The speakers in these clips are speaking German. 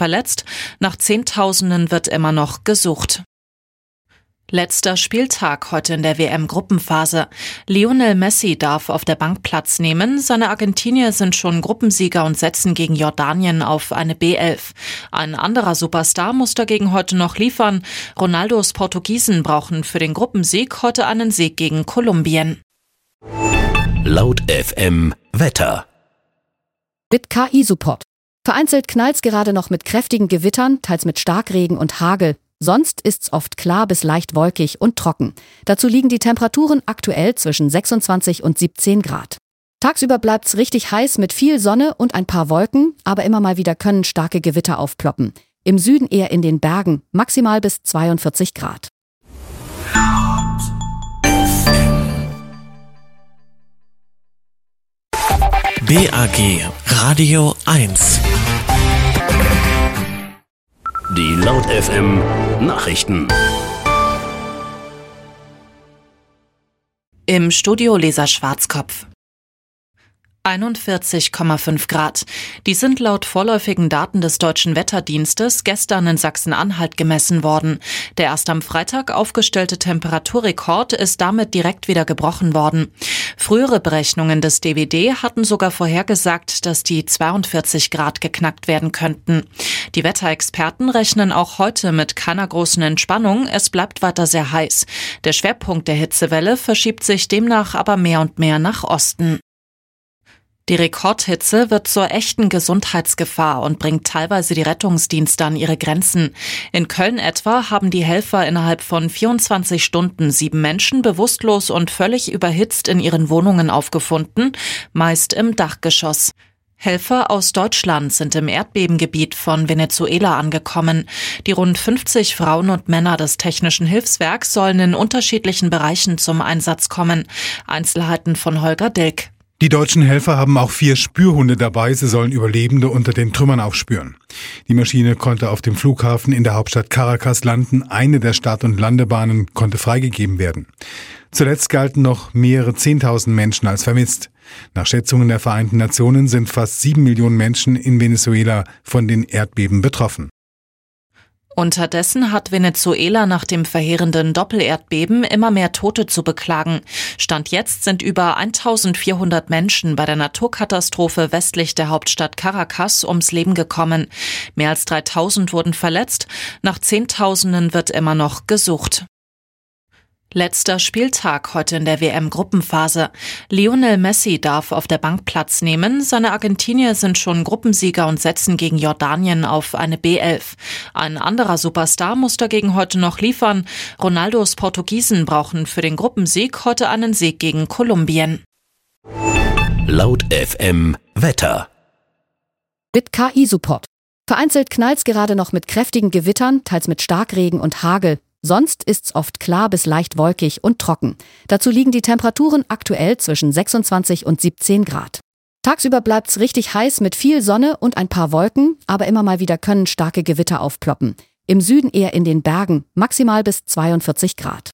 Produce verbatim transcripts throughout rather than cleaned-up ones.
verletzt. Nach Zehntausenden wird immer noch gesucht. Letzter Spieltag heute in der W M-Gruppenphase. Lionel Messi darf auf der Bank Platz nehmen. Seine Argentinier sind schon Gruppensieger und setzen gegen Jordanien auf eine B elf. Ein anderer Superstar muss dagegen heute noch liefern. Ronaldos Portugiesen brauchen für den Gruppensieg heute einen Sieg gegen Kolumbien. Laut F M Wetter. Mit K I-Support. Vereinzelt knallt's gerade noch mit kräftigen Gewittern, teils mit Starkregen und Hagel. Sonst ist's oft klar bis leicht wolkig und trocken. Dazu liegen die Temperaturen aktuell zwischen sechsundzwanzig und siebzehn Grad. Tagsüber bleibt's richtig heiß mit viel Sonne und ein paar Wolken, aber immer mal wieder können starke Gewitter aufploppen. Im Süden eher in den Bergen, maximal bis zweiundvierzig Grad. B A G Radio eins. Die Laut F M Nachrichten. Im Studio Lisa Schwarzkopf. einundvierzig Komma fünf Grad. Die sind laut vorläufigen Daten des Deutschen Wetterdienstes gestern in Sachsen-Anhalt gemessen worden. Der erst am Freitag aufgestellte Temperaturrekord ist damit direkt wieder gebrochen worden. Frühere Berechnungen des D W D hatten sogar vorhergesagt, dass die zweiundvierzig Grad geknackt werden könnten. Die Wetterexperten rechnen auch heute mit keiner großen Entspannung. Es bleibt weiter sehr heiß. Der Schwerpunkt der Hitzewelle verschiebt sich demnach aber mehr und mehr nach Osten. Die Rekordhitze wird zur echten Gesundheitsgefahr und bringt teilweise die Rettungsdienste an ihre Grenzen. In Köln etwa haben die Helfer innerhalb von vierundzwanzig Stunden sieben Menschen bewusstlos und völlig überhitzt in ihren Wohnungen aufgefunden, meist im Dachgeschoss. Helfer aus Deutschland sind im Erdbebengebiet von Venezuela angekommen. Die rund fünfzig Frauen und Männer des Technischen Hilfswerks sollen in unterschiedlichen Bereichen zum Einsatz kommen. Einzelheiten von Holger Dilk. Die deutschen Helfer haben auch vier Spürhunde dabei. Sie sollen Überlebende unter den Trümmern aufspüren. Die Maschine konnte auf dem Flughafen in der Hauptstadt Caracas landen. Eine der Start- und Landebahnen konnte freigegeben werden. Zuletzt galten noch mehrere Zehntausend Menschen als vermisst. Nach Schätzungen der Vereinten Nationen sind fast sieben Millionen Menschen in Venezuela von den Erdbeben betroffen. Unterdessen hat Venezuela nach dem verheerenden Doppelerdbeben immer mehr Tote zu beklagen. Stand jetzt sind über eintausendvierhundert Menschen bei der Naturkatastrophe westlich der Hauptstadt Caracas ums Leben gekommen. Mehr als dreitausend wurden verletzt. Nach Zehntausenden wird immer noch gesucht. Letzter Spieltag heute in der W M-Gruppenphase. Lionel Messi darf auf der Bank Platz nehmen. Seine Argentinier sind schon Gruppensieger und setzen gegen Jordanien auf eine B elf. Ein anderer Superstar muss dagegen heute noch liefern. Ronaldos Portugiesen brauchen für den Gruppensieg heute einen Sieg gegen Kolumbien. Laut F M Wetter. Mit K I-Support. Vereinzelt knallt's gerade noch mit kräftigen Gewittern, teils mit Starkregen und Hagel. Sonst ist's oft klar bis leicht wolkig und trocken. Dazu liegen die Temperaturen aktuell zwischen sechsundzwanzig und siebzehn Grad. Tagsüber bleibt's richtig heiß mit viel Sonne und ein paar Wolken, aber immer mal wieder können starke Gewitter aufploppen. Im Süden eher in den Bergen, maximal bis zweiundvierzig Grad.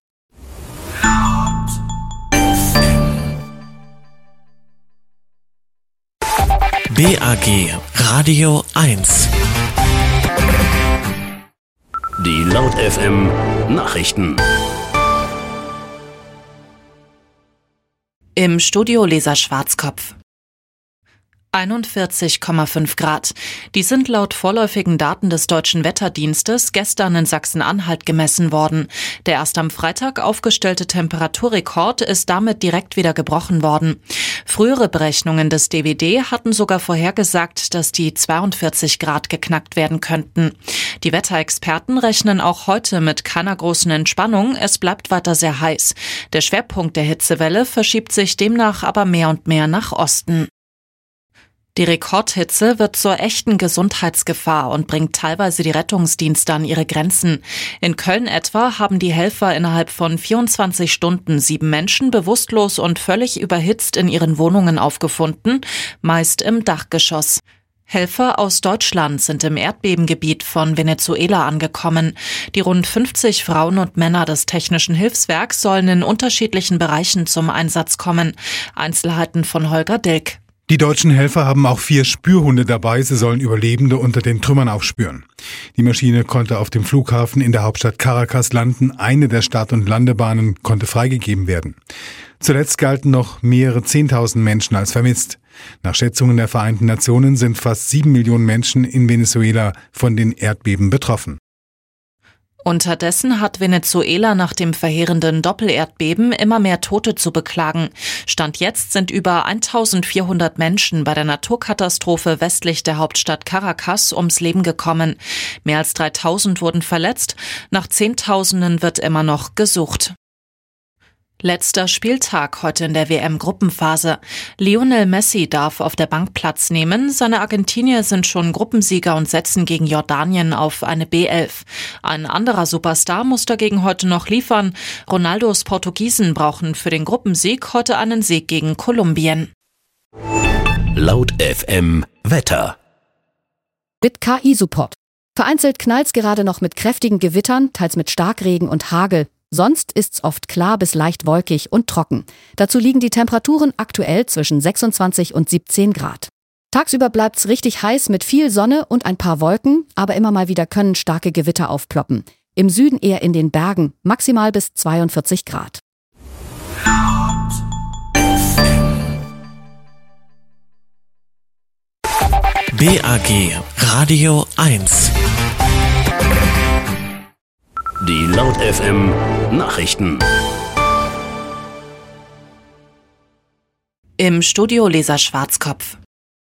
B A G Radio eins. Die Laut F M Nachrichten. Im Studio Lisa Schwarzkopf. einundvierzig Komma fünf Grad. Die sind laut vorläufigen Daten des Deutschen Wetterdienstes gestern in Sachsen-Anhalt gemessen worden. Der erst am Freitag aufgestellte Temperaturrekord ist damit direkt wieder gebrochen worden. Frühere Berechnungen des D W D hatten sogar vorhergesagt, dass die zweiundvierzig Grad geknackt werden könnten. Die Wetterexperten rechnen auch heute mit keiner großen Entspannung. Es bleibt weiter sehr heiß. Der Schwerpunkt der Hitzewelle verschiebt sich demnach aber mehr und mehr nach Osten. Die Rekordhitze wird zur echten Gesundheitsgefahr und bringt teilweise die Rettungsdienste an ihre Grenzen. In Köln etwa haben die Helfer innerhalb von vierundzwanzig Stunden sieben Menschen bewusstlos und völlig überhitzt in ihren Wohnungen aufgefunden, meist im Dachgeschoss. Helfer aus Deutschland sind im Erdbebengebiet von Venezuela angekommen. Die rund fünfzig Frauen und Männer des Technischen Hilfswerks sollen in unterschiedlichen Bereichen zum Einsatz kommen. Einzelheiten von Holger Dilk. Die deutschen Helfer haben auch vier Spürhunde dabei, sie sollen Überlebende unter den Trümmern aufspüren. Die Maschine konnte auf dem Flughafen in der Hauptstadt Caracas landen, eine der Start- und Landebahnen konnte freigegeben werden. Zuletzt galten noch mehrere Zehntausend Menschen als vermisst. Nach Schätzungen der Vereinten Nationen sind fast sieben Millionen Menschen in Venezuela von den Erdbeben betroffen. Unterdessen hat Venezuela nach dem verheerenden Doppelerdbeben immer mehr Tote zu beklagen. Stand jetzt sind über eintausendvierhundert Menschen bei der Naturkatastrophe westlich der Hauptstadt Caracas ums Leben gekommen. Mehr als dreitausend wurden verletzt. Nach Zehntausenden wird immer noch gesucht. Letzter Spieltag heute in der W M-Gruppenphase. Lionel Messi darf auf der Bank Platz nehmen. Seine Argentinier sind schon Gruppensieger und setzen gegen Jordanien auf eine B elf. Ein anderer Superstar muss dagegen heute noch liefern. Ronaldos Portugiesen brauchen für den Gruppensieg heute einen Sieg gegen Kolumbien. Laut F M Wetter. Mit K I-Support. Vereinzelt knallt's gerade noch mit kräftigen Gewittern, teils mit Starkregen und Hagel. Sonst ist's oft klar bis leicht wolkig und trocken. Dazu liegen die Temperaturen aktuell zwischen sechsundzwanzig und siebzehn Grad. Tagsüber bleibt's richtig heiß mit viel Sonne und ein paar Wolken, aber immer mal wieder können starke Gewitter aufploppen. Im Süden eher in den Bergen, maximal bis zweiundvierzig Grad. B A G Radio eins. Die Laut F M Nachrichten. Im Studio Lisa Schwarzkopf.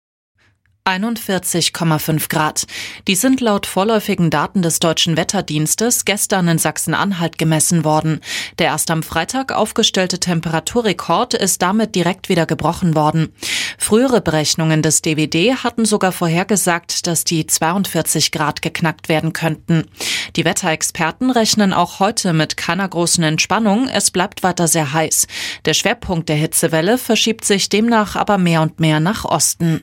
einundvierzig Komma fünf Grad. Die sind laut vorläufigen Daten des Deutschen Wetterdienstes gestern in Sachsen-Anhalt gemessen worden. Der erst am Freitag aufgestellte Temperaturrekord ist damit direkt wieder gebrochen worden. Frühere Berechnungen des D W D hatten sogar vorhergesagt, dass die zweiundvierzig Grad geknackt werden könnten. Die Wetterexperten rechnen auch heute mit keiner großen Entspannung. Es bleibt weiter sehr heiß. Der Schwerpunkt der Hitzewelle verschiebt sich demnach aber mehr und mehr nach Osten.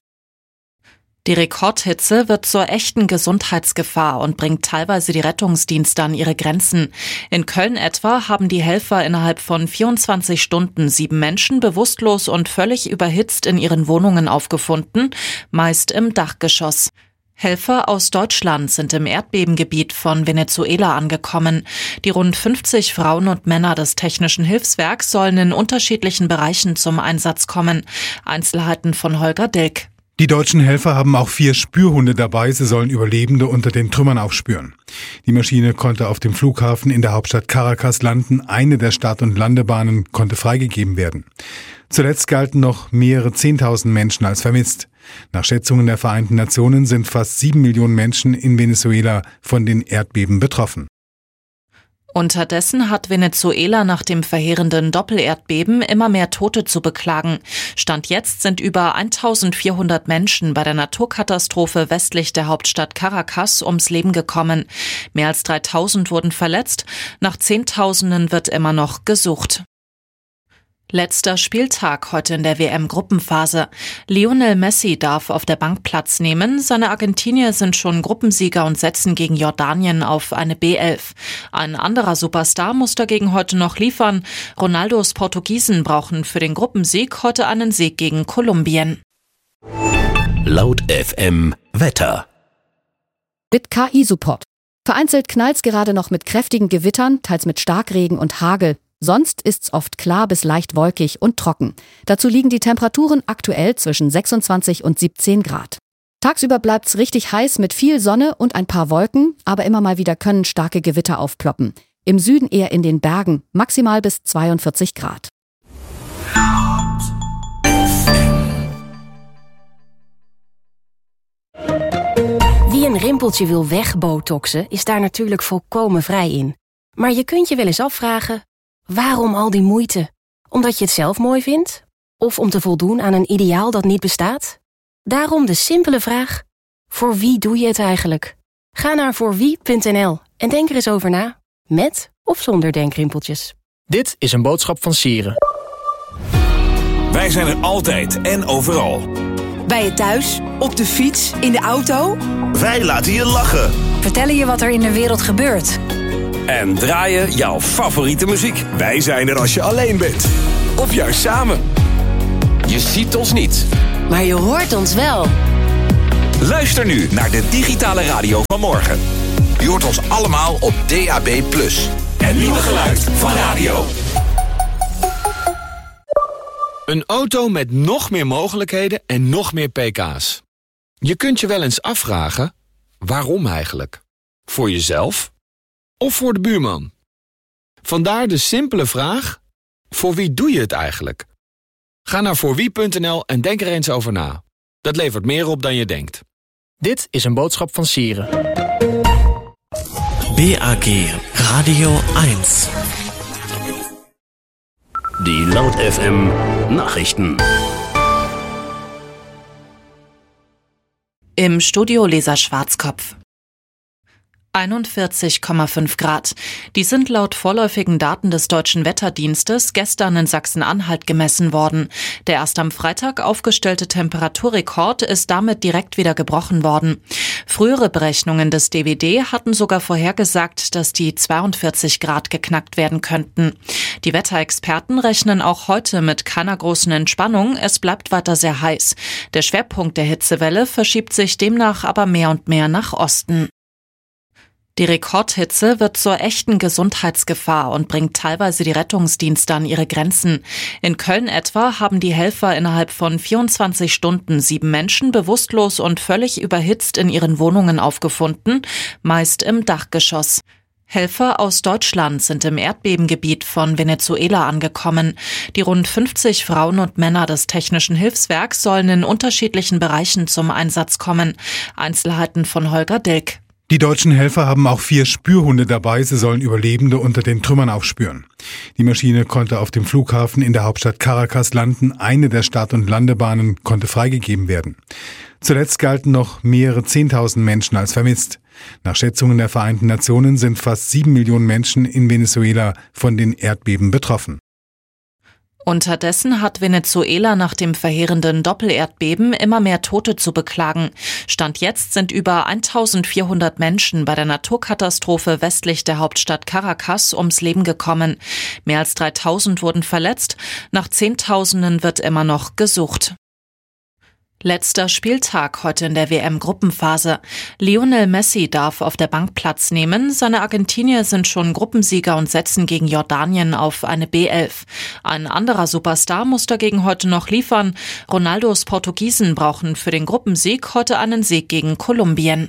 Die Rekordhitze wird zur echten Gesundheitsgefahr und bringt teilweise die Rettungsdienste an ihre Grenzen. In Köln etwa haben die Helfer innerhalb von vierundzwanzig Stunden sieben Menschen bewusstlos und völlig überhitzt in ihren Wohnungen aufgefunden, meist im Dachgeschoss. Helfer aus Deutschland sind im Erdbebengebiet von Venezuela angekommen. Die rund fünfzig Frauen und Männer des Technischen Hilfswerks sollen in unterschiedlichen Bereichen zum Einsatz kommen. Einzelheiten von Holger Dilk. Die deutschen Helfer haben auch vier Spürhunde dabei, sie sollen Überlebende unter den Trümmern aufspüren. Die Maschine konnte auf dem Flughafen in der Hauptstadt Caracas landen, eine der Start- und Landebahnen konnte freigegeben werden. Zuletzt galten noch mehrere Zehntausend Menschen als vermisst. Nach Schätzungen der Vereinten Nationen sind fast sieben Millionen Menschen in Venezuela von den Erdbeben betroffen. Unterdessen hat Venezuela nach dem verheerenden Doppelerdbeben immer mehr Tote zu beklagen. Stand jetzt sind über eintausendvierhundert Menschen bei der Naturkatastrophe westlich der Hauptstadt Caracas ums Leben gekommen. Mehr als dreitausend wurden verletzt. Nach Zehntausenden wird immer noch gesucht. Letzter Spieltag heute in der W M-Gruppenphase. Lionel Messi darf auf der Bank Platz nehmen. Seine Argentinier sind schon Gruppensieger und setzen gegen Jordanien auf eine B elf. Ein anderer Superstar muss dagegen heute noch liefern. Ronaldos Portugiesen brauchen für den Gruppensieg heute einen Sieg gegen Kolumbien. Laut F M Wetter. Mit K I-Support. Vereinzelt knallt's gerade noch mit kräftigen Gewittern, teils mit Starkregen und Hagel. Sonst ist's oft klar bis leicht wolkig und trocken. Dazu liegen die Temperaturen aktuell zwischen sechsundzwanzig und siebzehn Grad. Tagsüber bleibt's richtig heiß mit viel Sonne und ein paar Wolken, aber immer mal wieder können starke Gewitter aufploppen. Im Süden eher in den Bergen, maximal bis zweiundvierzig Grad. Wie een rimpeltje wil wegbotoxen, is daar natuurlijk volkomen vrij in. Maar je kunt je wel eens afvragen, waarom al die moeite? Omdat je het zelf mooi vindt? Of om te voldoen aan een ideaal dat niet bestaat? Daarom de simpele vraag, voor wie doe je het eigenlijk? Ga naar voorwie punt n l en denk er eens over na, met of zonder denkrimpeltjes. Dit is een boodschap van Sieren. Wij zijn er altijd en overal. Bij je thuis, op de fiets, in de auto. Wij laten je lachen. Vertellen je wat er in de wereld gebeurt. En draaien jouw favoriete muziek. Wij zijn er als je alleen bent. Of juist samen. Je ziet ons niet, maar je hoort ons wel. Luister nu naar de digitale radio van morgen. Je hoort ons allemaal op D A B plus. Het nieuwe geluid van radio. Een auto met nog meer mogelijkheden en nog meer pk's. Je kunt je wel eens afvragen, waarom eigenlijk? Voor jezelf of voor de buurman? Vandaar de simpele vraag, voor wie doe je het eigenlijk? Ga naar voorwie punt n l en denk er eens over na. Dat levert meer op dan je denkt. Dit is een boodschap van Sieren. B A G Radio eins. Die Laut F M Nachrichten. Im Studio Lisa Schwarzkopf. einundvierzig Komma fünf Grad. Die sind laut vorläufigen Daten des Deutschen Wetterdienstes gestern in Sachsen-Anhalt gemessen worden. Der erst am Freitag aufgestellte Temperaturrekord ist damit direkt wieder gebrochen worden. Frühere Berechnungen des D W D hatten sogar vorhergesagt, dass die zweiundvierzig Grad geknackt werden könnten. Die Wetterexperten rechnen auch heute mit keiner großen Entspannung. Es bleibt weiter sehr heiß. Der Schwerpunkt der Hitzewelle verschiebt sich demnach aber mehr und mehr nach Osten. Die Rekordhitze wird zur echten Gesundheitsgefahr und bringt teilweise die Rettungsdienste an ihre Grenzen. In Köln etwa haben die Helfer innerhalb von vierundzwanzig Stunden sieben Menschen bewusstlos und völlig überhitzt in ihren Wohnungen aufgefunden, meist im Dachgeschoss. Helfer aus Deutschland sind im Erdbebengebiet von Venezuela angekommen. Die rund fünfzig Frauen und Männer des Technischen Hilfswerks sollen in unterschiedlichen Bereichen zum Einsatz kommen. Einzelheiten von Holger Dilk. Die deutschen Helfer haben auch vier Spürhunde dabei. Sie sollen Überlebende unter den Trümmern aufspüren. Die Maschine konnte auf dem Flughafen in der Hauptstadt Caracas landen. Eine der Start- und Landebahnen konnte freigegeben werden. Zuletzt galten noch mehrere Zehntausend Menschen als vermisst. Nach Schätzungen der Vereinten Nationen sind fast sieben Millionen Menschen in Venezuela von den Erdbeben betroffen. Unterdessen hat Venezuela nach dem verheerenden Doppelerdbeben immer mehr Tote zu beklagen. Stand jetzt sind über eintausendvierhundert Menschen bei der Naturkatastrophe westlich der Hauptstadt Caracas ums Leben gekommen. Mehr als dreitausend wurden verletzt. Nach Zehntausenden wird immer noch gesucht. Letzter Spieltag heute in der W M-Gruppenphase. Lionel Messi darf auf der Bank Platz nehmen. Seine Argentinier sind schon Gruppensieger und setzen gegen Jordanien auf eine B elf. Ein anderer Superstar muss dagegen heute noch liefern. Ronaldos Portugiesen brauchen für den Gruppensieg heute einen Sieg gegen Kolumbien.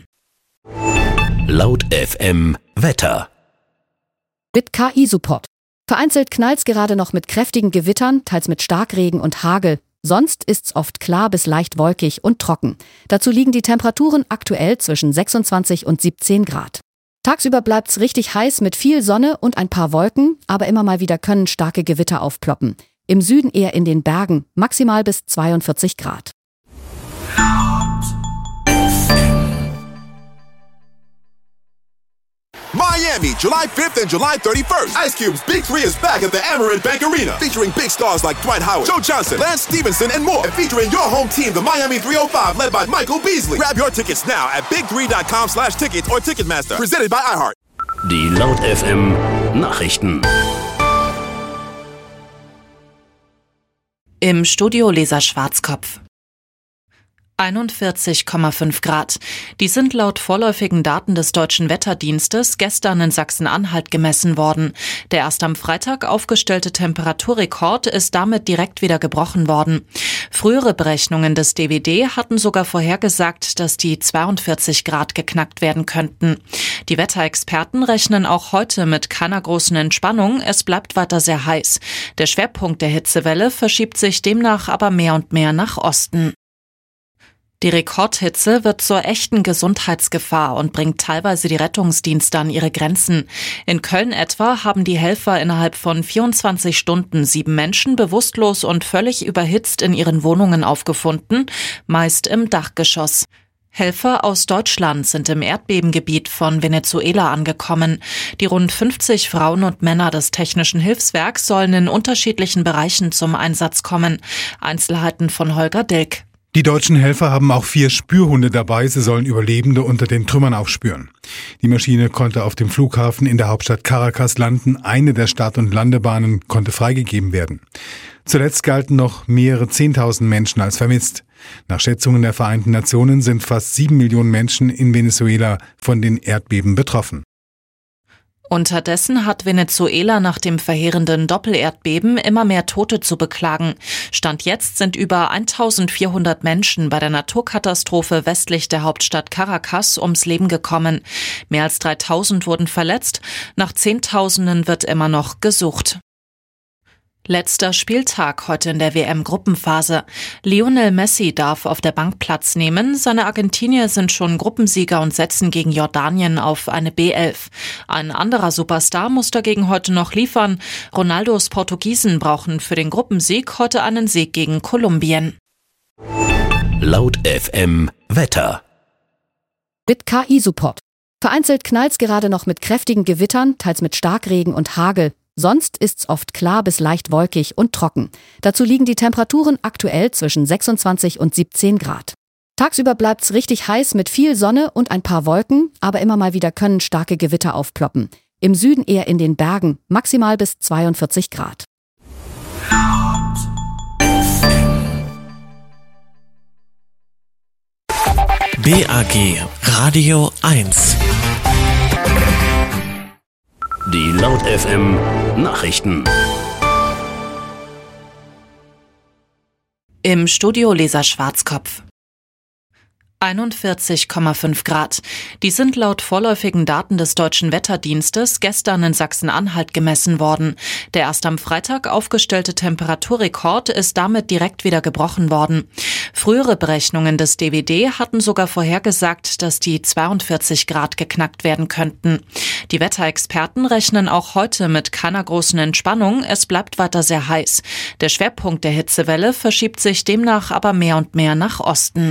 Laut F M Wetter. Mit K I-Support. Vereinzelt knallt's gerade noch mit kräftigen Gewittern, teils mit Starkregen und Hagel. Sonst ist's oft klar bis leicht wolkig und trocken. Dazu liegen die Temperaturen aktuell zwischen sechsundzwanzig und siebzehn Grad. Tagsüber bleibt's richtig heiß mit viel Sonne und ein paar Wolken, aber immer mal wieder können starke Gewitter aufploppen. Im Süden eher in den Bergen, maximal bis zweiundvierzig Grad. Miami, July fifth and July thirty-first. Ice Cube's Big Three is back at the Amerant Bank Arena, featuring big stars like Dwight Howard, Joe Johnson, Lance Stevenson, and more. And featuring your home team, the Miami three oh five, led by Michael Beasley. Grab your tickets now at big three dot com slash tickets or Ticketmaster. Presented by iHeart. Die Laut F M Nachrichten. Im Studio Lisa Schwarzkopf. einundvierzig Komma fünf Grad. Die sind laut vorläufigen Daten des Deutschen Wetterdienstes gestern in Sachsen-Anhalt gemessen worden. Der erst am Freitag aufgestellte Temperaturrekord ist damit direkt wieder gebrochen worden. Frühere Berechnungen des D W D hatten sogar vorhergesagt, dass die zweiundvierzig Grad geknackt werden könnten. Die Wetterexperten rechnen auch heute mit keiner großen Entspannung. Es bleibt weiter sehr heiß. Der Schwerpunkt der Hitzewelle verschiebt sich demnach aber mehr und mehr nach Osten. Die Rekordhitze wird zur echten Gesundheitsgefahr und bringt teilweise die Rettungsdienste an ihre Grenzen. In Köln etwa haben die Helfer innerhalb von vierundzwanzig Stunden sieben Menschen bewusstlos und völlig überhitzt in ihren Wohnungen aufgefunden, meist im Dachgeschoss. Helfer aus Deutschland sind im Erdbebengebiet von Venezuela angekommen. Die rund fünfzig Frauen und Männer des Technischen Hilfswerks sollen in unterschiedlichen Bereichen zum Einsatz kommen. Einzelheiten von Holger Dilk. Die deutschen Helfer haben auch vier Spürhunde dabei. Sie sollen Überlebende unter den Trümmern aufspüren. Die Maschine konnte auf dem Flughafen in der Hauptstadt Caracas landen. Eine der Start- und Landebahnen konnte freigegeben werden. Zuletzt galten noch mehrere Zehntausend Menschen als vermisst. Nach Schätzungen der Vereinten Nationen sind fast sieben Millionen Menschen in Venezuela von den Erdbeben betroffen. Unterdessen hat Venezuela nach dem verheerenden Doppelerdbeben immer mehr Tote zu beklagen. Stand jetzt sind über eintausendvierhundert Menschen bei der Naturkatastrophe westlich der Hauptstadt Caracas ums Leben gekommen. Mehr als dreitausend wurden verletzt. Nach Zehntausenden wird immer noch gesucht. Letzter Spieltag heute in der W M-Gruppenphase. Lionel Messi darf auf der Bank Platz nehmen. Seine Argentinier sind schon Gruppensieger und setzen gegen Jordanien auf eine B elf. Ein anderer Superstar muss dagegen heute noch liefern. Ronaldos Portugiesen brauchen für den Gruppensieg heute einen Sieg gegen Kolumbien. Laut F M Wetter. Mit K I-Support. Vereinzelt knallt's gerade noch mit kräftigen Gewittern, teils mit Starkregen und Hagel. Sonst ist's oft klar bis leicht wolkig und trocken. Dazu liegen die Temperaturen aktuell zwischen sechsundzwanzig und siebzehn Grad. Tagsüber bleibt's richtig heiß mit viel Sonne und ein paar Wolken, aber immer mal wieder können starke Gewitter aufploppen. Im Süden eher in den Bergen, maximal bis zweiundvierzig Grad. B A G Radio eins. Die Laut F M Nachrichten. Im Studio Lisa Schwarzkopf. einundvierzig Komma fünf Grad. Die sind laut vorläufigen Daten des Deutschen Wetterdienstes gestern in Sachsen-Anhalt gemessen worden. Der erst am Freitag aufgestellte Temperaturrekord ist damit direkt wieder gebrochen worden. Frühere Berechnungen des D W D hatten sogar vorhergesagt, dass die zweiundvierzig Grad geknackt werden könnten. Die Wetterexperten rechnen auch heute mit keiner großen Entspannung. Es bleibt weiter sehr heiß. Der Schwerpunkt der Hitzewelle verschiebt sich demnach aber mehr und mehr nach Osten.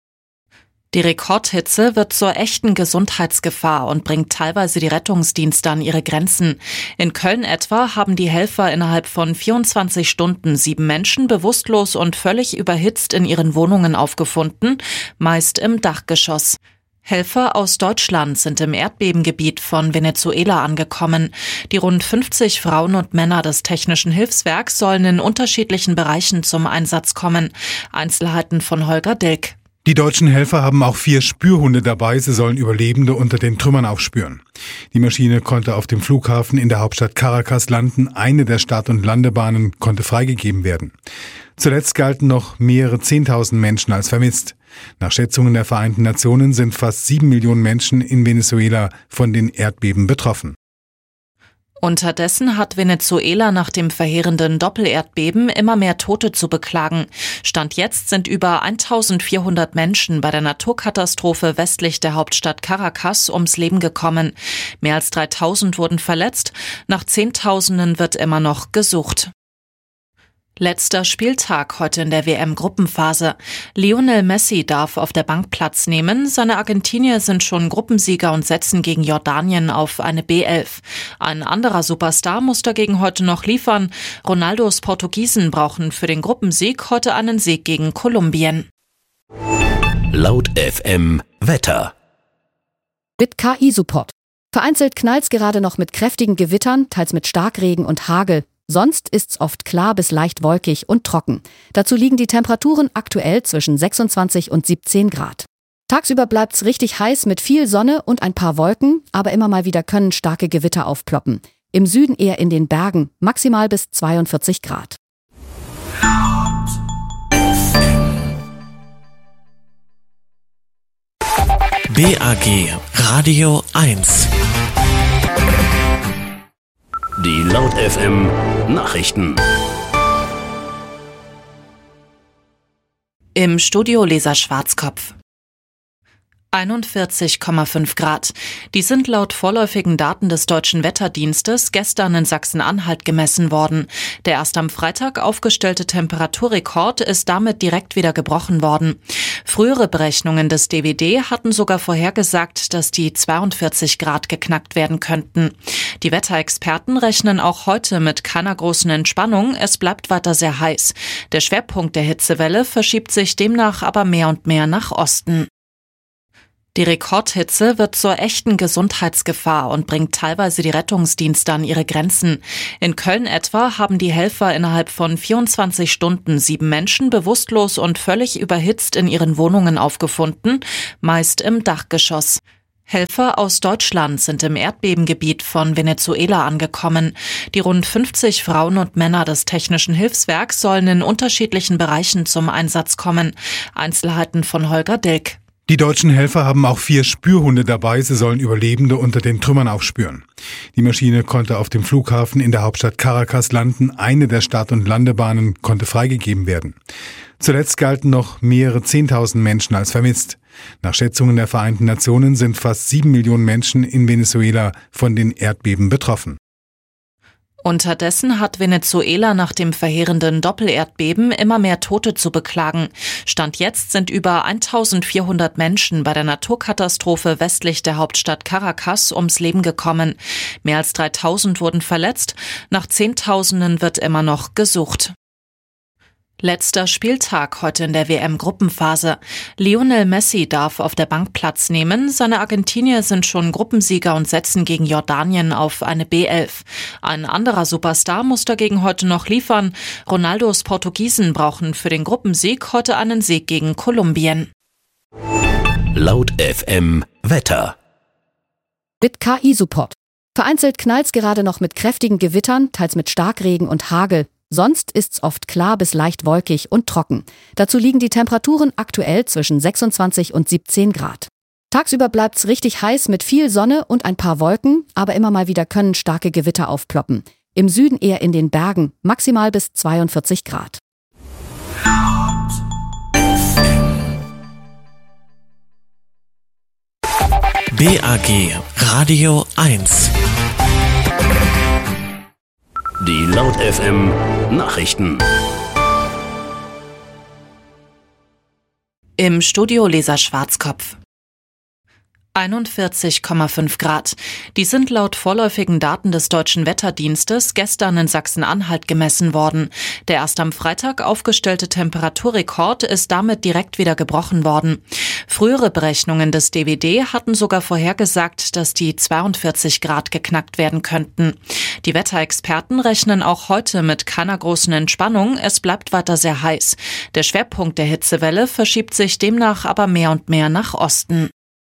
Die Rekordhitze wird zur echten Gesundheitsgefahr und bringt teilweise die Rettungsdienste an ihre Grenzen. In Köln etwa haben die Helfer innerhalb von vierundzwanzig Stunden sieben Menschen bewusstlos und völlig überhitzt in ihren Wohnungen aufgefunden, meist im Dachgeschoss. Helfer aus Deutschland sind im Erdbebengebiet von Venezuela angekommen. Die rund fünfzig Frauen und Männer des Technischen Hilfswerks sollen in unterschiedlichen Bereichen zum Einsatz kommen. Einzelheiten von Holger Dilk. Die deutschen Helfer haben auch vier Spürhunde dabei. Sie sollen Überlebende unter den Trümmern aufspüren. Die Maschine konnte auf dem Flughafen in der Hauptstadt Caracas landen. Eine der Start- und Landebahnen konnte freigegeben werden. Zuletzt galten noch mehrere Zehntausend Menschen als vermisst. Nach Schätzungen der Vereinten Nationen sind fast sieben Millionen Menschen in Venezuela von den Erdbeben betroffen. Unterdessen hat Venezuela nach dem verheerenden Doppelerdbeben immer mehr Tote zu beklagen. Stand jetzt sind über eintausendvierhundert Menschen bei der Naturkatastrophe westlich der Hauptstadt Caracas ums Leben gekommen. Mehr als dreitausend wurden verletzt. Nach Zehntausenden wird immer noch gesucht. Letzter Spieltag heute in der W M-Gruppenphase. Lionel Messi darf auf der Bank Platz nehmen. Seine Argentinier sind schon Gruppensieger und setzen gegen Jordanien auf eine B elf. Ein anderer Superstar muss dagegen heute noch liefern. Ronaldos Portugiesen brauchen für den Gruppensieg heute einen Sieg gegen Kolumbien. Laut F M Wetter. Mit K I-Support. Vereinzelt knallt's gerade noch mit kräftigen Gewittern, teils mit Starkregen und Hagel. Sonst ist's oft klar bis leicht wolkig und trocken. Dazu liegen die Temperaturen aktuell zwischen sechsundzwanzig und siebzehn Grad. Tagsüber bleibt's richtig heiß mit viel Sonne und ein paar Wolken, aber immer mal wieder können starke Gewitter aufploppen. Im Süden eher in den Bergen, maximal bis zweiundvierzig Grad. B A G Radio eins. Die Laut F M Nachrichten. Im Studio Lisa Schwarzkopf. einundvierzig Komma fünf Grad. Die sind laut vorläufigen Daten des Deutschen Wetterdienstes gestern in Sachsen-Anhalt gemessen worden. Der erst am Freitag aufgestellte Temperaturrekord ist damit direkt wieder gebrochen worden. Frühere Berechnungen des D W D hatten sogar vorhergesagt, dass die zweiundvierzig Grad geknackt werden könnten. Die Wetterexperten rechnen auch heute mit keiner großen Entspannung. Es bleibt weiter sehr heiß. Der Schwerpunkt der Hitzewelle verschiebt sich demnach aber mehr und mehr nach Osten. Die Rekordhitze wird zur echten Gesundheitsgefahr und bringt teilweise die Rettungsdienste an ihre Grenzen. In Köln etwa haben die Helfer innerhalb von vierundzwanzig Stunden sieben Menschen bewusstlos und völlig überhitzt in ihren Wohnungen aufgefunden, meist im Dachgeschoss. Helfer aus Deutschland sind im Erdbebengebiet von Venezuela angekommen. Die rund fünfzig Frauen und Männer des Technischen Hilfswerks sollen in unterschiedlichen Bereichen zum Einsatz kommen. Einzelheiten von Holger Dilk. Die deutschen Helfer haben auch vier Spürhunde dabei. Sie sollen Überlebende unter den Trümmern aufspüren. Die Maschine konnte auf dem Flughafen in der Hauptstadt Caracas landen. Eine der Start- und Landebahnen konnte freigegeben werden. Zuletzt galten noch mehrere Zehntausend Menschen als vermisst. Nach Schätzungen der Vereinten Nationen sind fast sieben Millionen Menschen in Venezuela von den Erdbeben betroffen. Unterdessen hat Venezuela nach dem verheerenden Doppelerdbeben immer mehr Tote zu beklagen. Stand jetzt sind über eintausendvierhundert Menschen bei der Naturkatastrophe westlich der Hauptstadt Caracas ums Leben gekommen. Mehr als dreitausend wurden verletzt. Nach Zehntausenden wird immer noch gesucht. Letzter Spieltag heute in der W M-Gruppenphase. Lionel Messi darf auf der Bank Platz nehmen. Seine Argentinier sind schon Gruppensieger und setzen gegen Jordanien auf eine B elf. Ein anderer Superstar muss dagegen heute noch liefern. Ronaldos Portugiesen brauchen für den Gruppensieg heute einen Sieg gegen Kolumbien. Laut F M Wetter. Mit K I-Support. Vereinzelt knallt's gerade noch mit kräftigen Gewittern, teils mit Starkregen und Hagel. Sonst ist's oft klar bis leicht wolkig und trocken. Dazu liegen die Temperaturen aktuell zwischen sechsundzwanzig und siebzehn Grad. Tagsüber bleibt's richtig heiß mit viel Sonne und ein paar Wolken, aber immer mal wieder können starke Gewitter aufploppen. Im Süden eher in den Bergen, maximal bis zweiundvierzig Grad. B A G Radio eins. Die Laut F M Nachrichten. Im Studio Lisa Schwarzkopf. einundvierzig Komma fünf Grad. Die sind laut vorläufigen Daten des Deutschen Wetterdienstes gestern in Sachsen-Anhalt gemessen worden. Der erst am Freitag aufgestellte Temperaturrekord ist damit direkt wieder gebrochen worden. Frühere Berechnungen des D W D hatten sogar vorhergesagt, dass die zweiundvierzig Grad geknackt werden könnten. Die Wetterexperten rechnen auch heute mit keiner großen Entspannung. Es bleibt weiter sehr heiß. Der Schwerpunkt der Hitzewelle verschiebt sich demnach aber mehr und mehr nach Osten.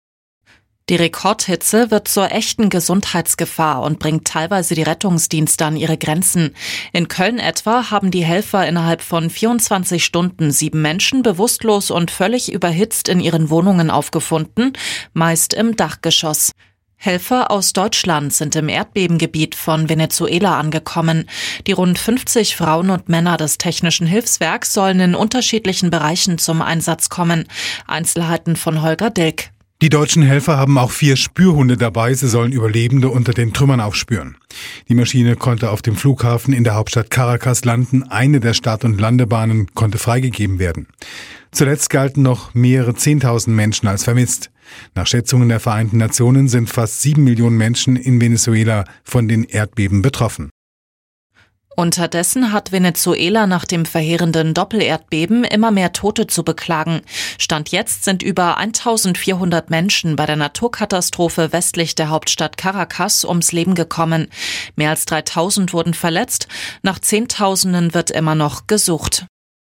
Die Rekordhitze wird zur echten Gesundheitsgefahr und bringt teilweise die Rettungsdienste an ihre Grenzen. In Köln etwa haben die Helfer innerhalb von vierundzwanzig Stunden sieben Menschen bewusstlos und völlig überhitzt in ihren Wohnungen aufgefunden, meist im Dachgeschoss. Helfer aus Deutschland sind im Erdbebengebiet von Venezuela angekommen. Die rund fünfzig Frauen und Männer des Technischen Hilfswerks sollen in unterschiedlichen Bereichen zum Einsatz kommen. Einzelheiten von Holger Dilk. Die deutschen Helfer haben auch vier Spürhunde dabei. Sie sollen Überlebende unter den Trümmern aufspüren. Die Maschine konnte auf dem Flughafen in der Hauptstadt Caracas landen. Eine der Start- und Landebahnen konnte freigegeben werden. Zuletzt galten noch mehrere Zehntausend Menschen als vermisst. Nach Schätzungen der Vereinten Nationen sind fast sieben Millionen Menschen in Venezuela von den Erdbeben betroffen. Unterdessen hat Venezuela nach dem verheerenden Doppelerdbeben immer mehr Tote zu beklagen. Stand jetzt sind über eintausendvierhundert Menschen bei der Naturkatastrophe westlich der Hauptstadt Caracas ums Leben gekommen. Mehr als dreitausend wurden verletzt. Nach Zehntausenden wird immer noch gesucht.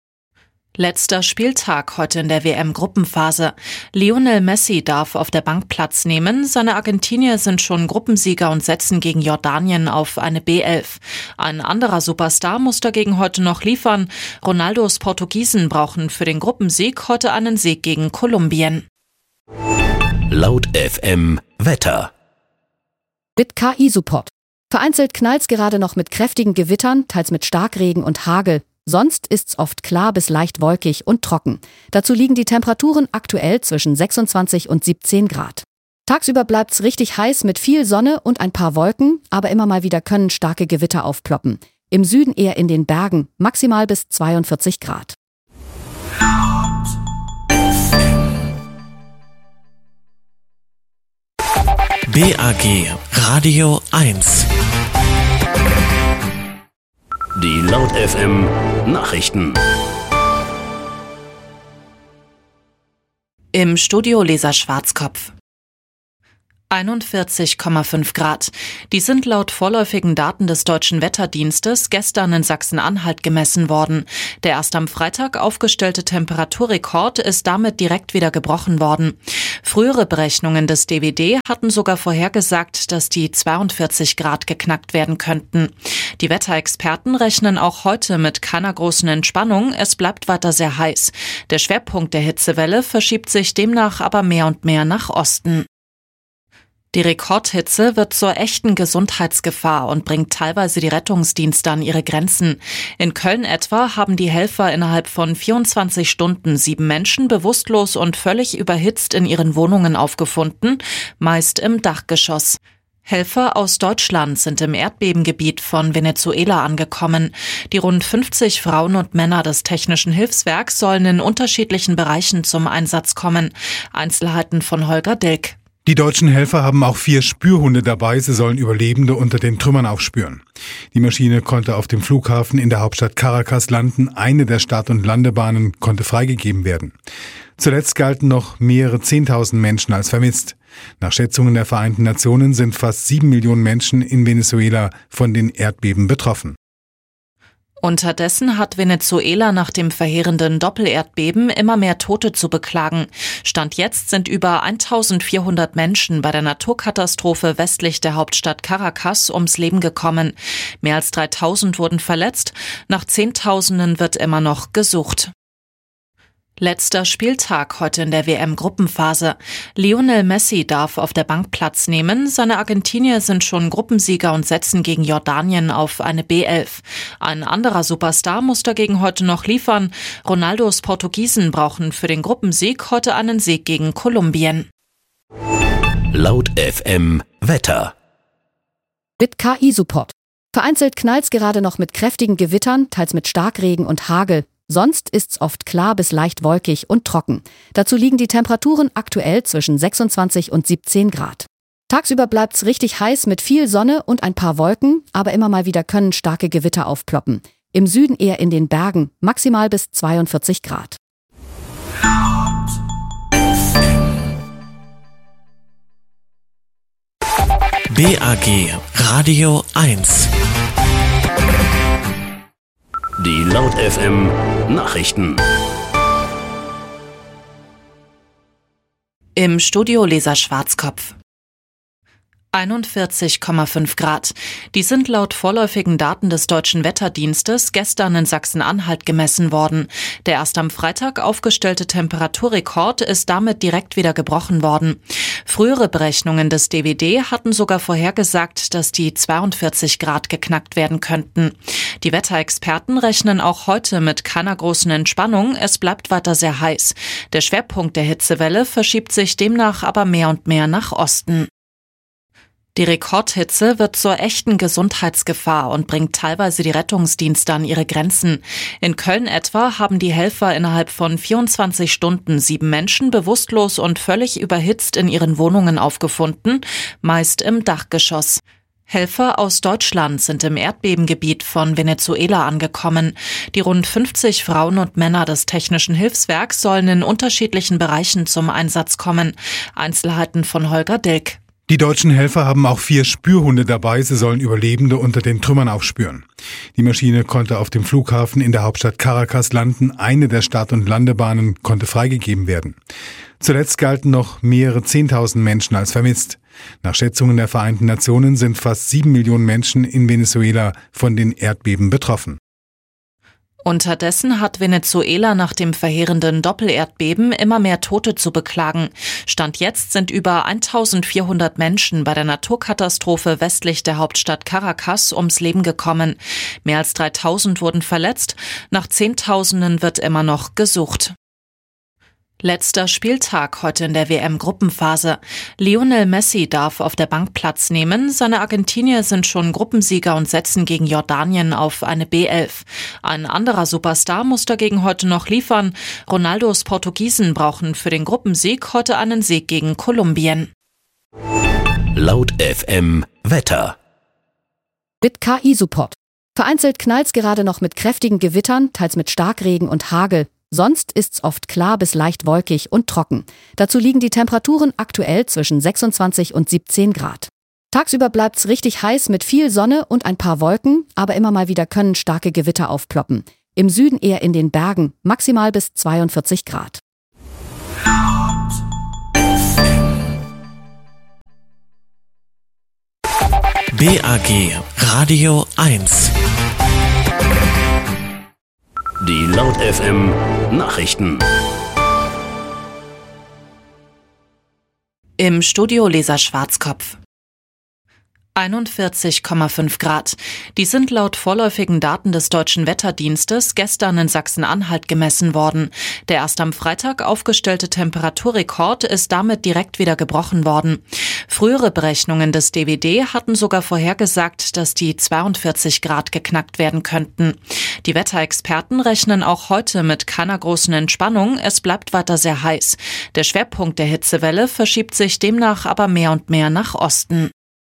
Letzter Spieltag heute in der W M-Gruppenphase. Lionel Messi darf auf der Bank Platz nehmen. Seine Argentinier sind schon Gruppensieger und setzen gegen Jordanien auf eine B elf. Ein anderer Superstar muss dagegen heute noch liefern. Ronaldos Portugiesen brauchen für den Gruppensieg heute einen Sieg gegen Kolumbien. Laut F M Wetter. Mit K I-Support. Vereinzelt knallt's gerade noch mit kräftigen Gewittern, teils mit Starkregen und Hagel. Sonst ist's oft klar bis leicht wolkig und trocken. Dazu liegen die Temperaturen aktuell zwischen sechsundzwanzig und siebzehn Grad. Tagsüber bleibt's richtig heiß mit viel Sonne und ein paar Wolken, aber immer mal wieder können starke Gewitter aufploppen. Im Süden eher in den Bergen, maximal bis zweiundvierzig Grad. B A G Radio eins. Die Laut F M Nachrichten. Im Studio Lisa Schwarzkopf. einundvierzig Komma fünf Grad. Die sind laut vorläufigen Daten des Deutschen Wetterdienstes gestern in Sachsen-Anhalt gemessen worden. Der erst am Freitag aufgestellte Temperaturrekord ist damit direkt wieder gebrochen worden. Frühere Berechnungen des D W D hatten sogar vorhergesagt, dass die zweiundvierzig Grad geknackt werden könnten. Die Wetterexperten rechnen auch heute mit keiner großen Entspannung. Es bleibt weiter sehr heiß. Der Schwerpunkt der Hitzewelle verschiebt sich demnach aber mehr und mehr nach Osten. Die Rekordhitze wird zur echten Gesundheitsgefahr und bringt teilweise die Rettungsdienste an ihre Grenzen. In Köln etwa haben die Helfer innerhalb von vierundzwanzig Stunden sieben Menschen bewusstlos und völlig überhitzt in ihren Wohnungen aufgefunden, meist im Dachgeschoss. Helfer aus Deutschland sind im Erdbebengebiet von Venezuela angekommen. Die rund fünfzig Frauen und Männer des Technischen Hilfswerks sollen in unterschiedlichen Bereichen zum Einsatz kommen. Einzelheiten von Holger Dilk. Die deutschen Helfer haben auch vier Spürhunde dabei. Sie sollen Überlebende unter den Trümmern aufspüren. Die Maschine konnte auf dem Flughafen in der Hauptstadt Caracas landen. Eine der Start- und Landebahnen konnte freigegeben werden. Zuletzt galten noch mehrere Zehntausend Menschen als vermisst. Nach Schätzungen der Vereinten Nationen sind fast sieben Millionen Menschen in Venezuela von den Erdbeben betroffen. Unterdessen hat Venezuela nach dem verheerenden Doppelerdbeben immer mehr Tote zu beklagen. Stand jetzt sind über eintausendvierhundert Menschen bei der Naturkatastrophe westlich der Hauptstadt Caracas ums Leben gekommen. Mehr als dreitausend wurden verletzt. Nach Zehntausenden wird immer noch gesucht. Letzter Spieltag heute in der W M-Gruppenphase. Lionel Messi darf auf der Bank Platz nehmen. Seine Argentinier sind schon Gruppensieger und setzen gegen Jordanien auf eine B elf. Ein anderer Superstar muss dagegen heute noch liefern. Ronaldos Portugiesen brauchen für den Gruppensieg heute einen Sieg gegen Kolumbien. Laut F M Wetter. Mit K I-Support. Vereinzelt knallt's gerade noch mit kräftigen Gewittern, teils mit Starkregen und Hagel. Sonst ist's oft klar bis leicht wolkig und trocken. Dazu liegen die Temperaturen aktuell zwischen sechsundzwanzig und siebzehn Grad. Tagsüber bleibt's richtig heiß mit viel Sonne und ein paar Wolken, aber immer mal wieder können starke Gewitter aufploppen. Im Süden eher in den Bergen, maximal bis zweiundvierzig Grad. B A G Radio eins. Die Laut F M Nachrichten. Im Studio Lisa Schwarzkopf. einundvierzig Komma fünf Grad. Die sind laut vorläufigen Daten des Deutschen Wetterdienstes gestern in Sachsen-Anhalt gemessen worden. Der erst am Freitag aufgestellte Temperaturrekord ist damit direkt wieder gebrochen worden. Frühere Berechnungen des D W D hatten sogar vorhergesagt, dass die zweiundvierzig Grad geknackt werden könnten. Die Wetterexperten rechnen auch heute mit keiner großen Entspannung. Es bleibt weiter sehr heiß. Der Schwerpunkt der Hitzewelle verschiebt sich demnach aber mehr und mehr nach Osten. Die Rekordhitze wird zur echten Gesundheitsgefahr und bringt teilweise die Rettungsdienste an ihre Grenzen. In Köln etwa haben die Helfer innerhalb von vierundzwanzig Stunden sieben Menschen bewusstlos und völlig überhitzt in ihren Wohnungen aufgefunden, meist im Dachgeschoss. Helfer aus Deutschland sind im Erdbebengebiet von Venezuela angekommen. Die rund fünfzig Frauen und Männer des Technischen Hilfswerks sollen in unterschiedlichen Bereichen zum Einsatz kommen. Einzelheiten von Holger Dilk. Die deutschen Helfer haben auch vier Spürhunde dabei. Sie sollen Überlebende unter den Trümmern aufspüren. Die Maschine konnte auf dem Flughafen in der Hauptstadt Caracas landen. Eine der Start- und Landebahnen konnte freigegeben werden. Zuletzt galten noch mehrere Zehntausend Menschen als vermisst. Nach Schätzungen der Vereinten Nationen sind fast sieben Millionen Menschen in Venezuela von den Erdbeben betroffen. Unterdessen hat Venezuela nach dem verheerenden Doppelerdbeben immer mehr Tote zu beklagen. Stand jetzt sind über eintausendvierhundert Menschen bei der Naturkatastrophe westlich der Hauptstadt Caracas ums Leben gekommen. Mehr als dreitausend wurden verletzt. Nach Zehntausenden wird immer noch gesucht. Letzter Spieltag heute in der W M-Gruppenphase. Lionel Messi darf auf der Bank Platz nehmen. Seine Argentinier sind schon Gruppensieger und setzen gegen Jordanien auf eine B elf. Ein anderer Superstar muss dagegen heute noch liefern. Ronaldos Portugiesen brauchen für den Gruppensieg heute einen Sieg gegen Kolumbien. Laut F M Wetter. Mit K I-Support. Vereinzelt knallt's gerade noch mit kräftigen Gewittern, teils mit Starkregen und Hagel. Sonst ist's oft klar bis leicht wolkig und trocken. Dazu liegen die Temperaturen aktuell zwischen sechsundzwanzig und siebzehn Grad. Tagsüber bleibt's richtig heiß mit viel Sonne und ein paar Wolken, aber immer mal wieder können starke Gewitter aufploppen. Im Süden eher in den Bergen, maximal bis zweiundvierzig Grad. B A G Radio eins. Die Laut F M Nachrichten. Im Studio Lisa Schwarzkopf. einundvierzig Komma fünf Grad. Die sind laut vorläufigen Daten des Deutschen Wetterdienstes gestern in Sachsen-Anhalt gemessen worden. Der erst am Freitag aufgestellte Temperaturrekord ist damit direkt wieder gebrochen worden. Frühere Berechnungen des D W D hatten sogar vorhergesagt, dass die zweiundvierzig Grad geknackt werden könnten. Die Wetterexperten rechnen auch heute mit keiner großen Entspannung. Es bleibt weiter sehr heiß. Der Schwerpunkt der Hitzewelle verschiebt sich demnach aber mehr und mehr nach Osten.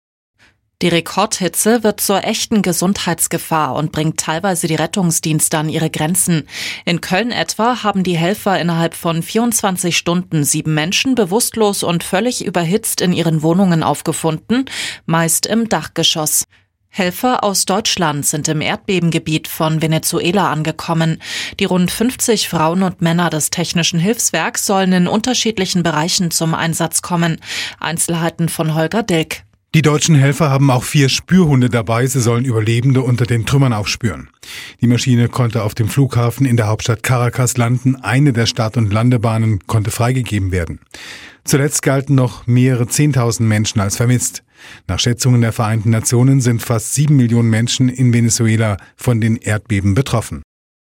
Die Rekordhitze wird zur echten Gesundheitsgefahr und bringt teilweise die Rettungsdienste an ihre Grenzen. In Köln etwa haben die Helfer innerhalb von vierundzwanzig Stunden sieben Menschen bewusstlos und völlig überhitzt in ihren Wohnungen aufgefunden, meist im Dachgeschoss. Helfer aus Deutschland sind im Erdbebengebiet von Venezuela angekommen. Die rund fünfzig Frauen und Männer des Technischen Hilfswerks sollen in unterschiedlichen Bereichen zum Einsatz kommen. Einzelheiten von Holger Dilk. Die deutschen Helfer haben auch vier Spürhunde dabei. Sie sollen Überlebende unter den Trümmern aufspüren. Die Maschine konnte auf dem Flughafen in der Hauptstadt Caracas landen. Eine der Start- und Landebahnen konnte freigegeben werden. Zuletzt galten noch mehrere Zehntausend Menschen als vermisst. Nach Schätzungen der Vereinten Nationen sind fast sieben Millionen Menschen in Venezuela von den Erdbeben betroffen.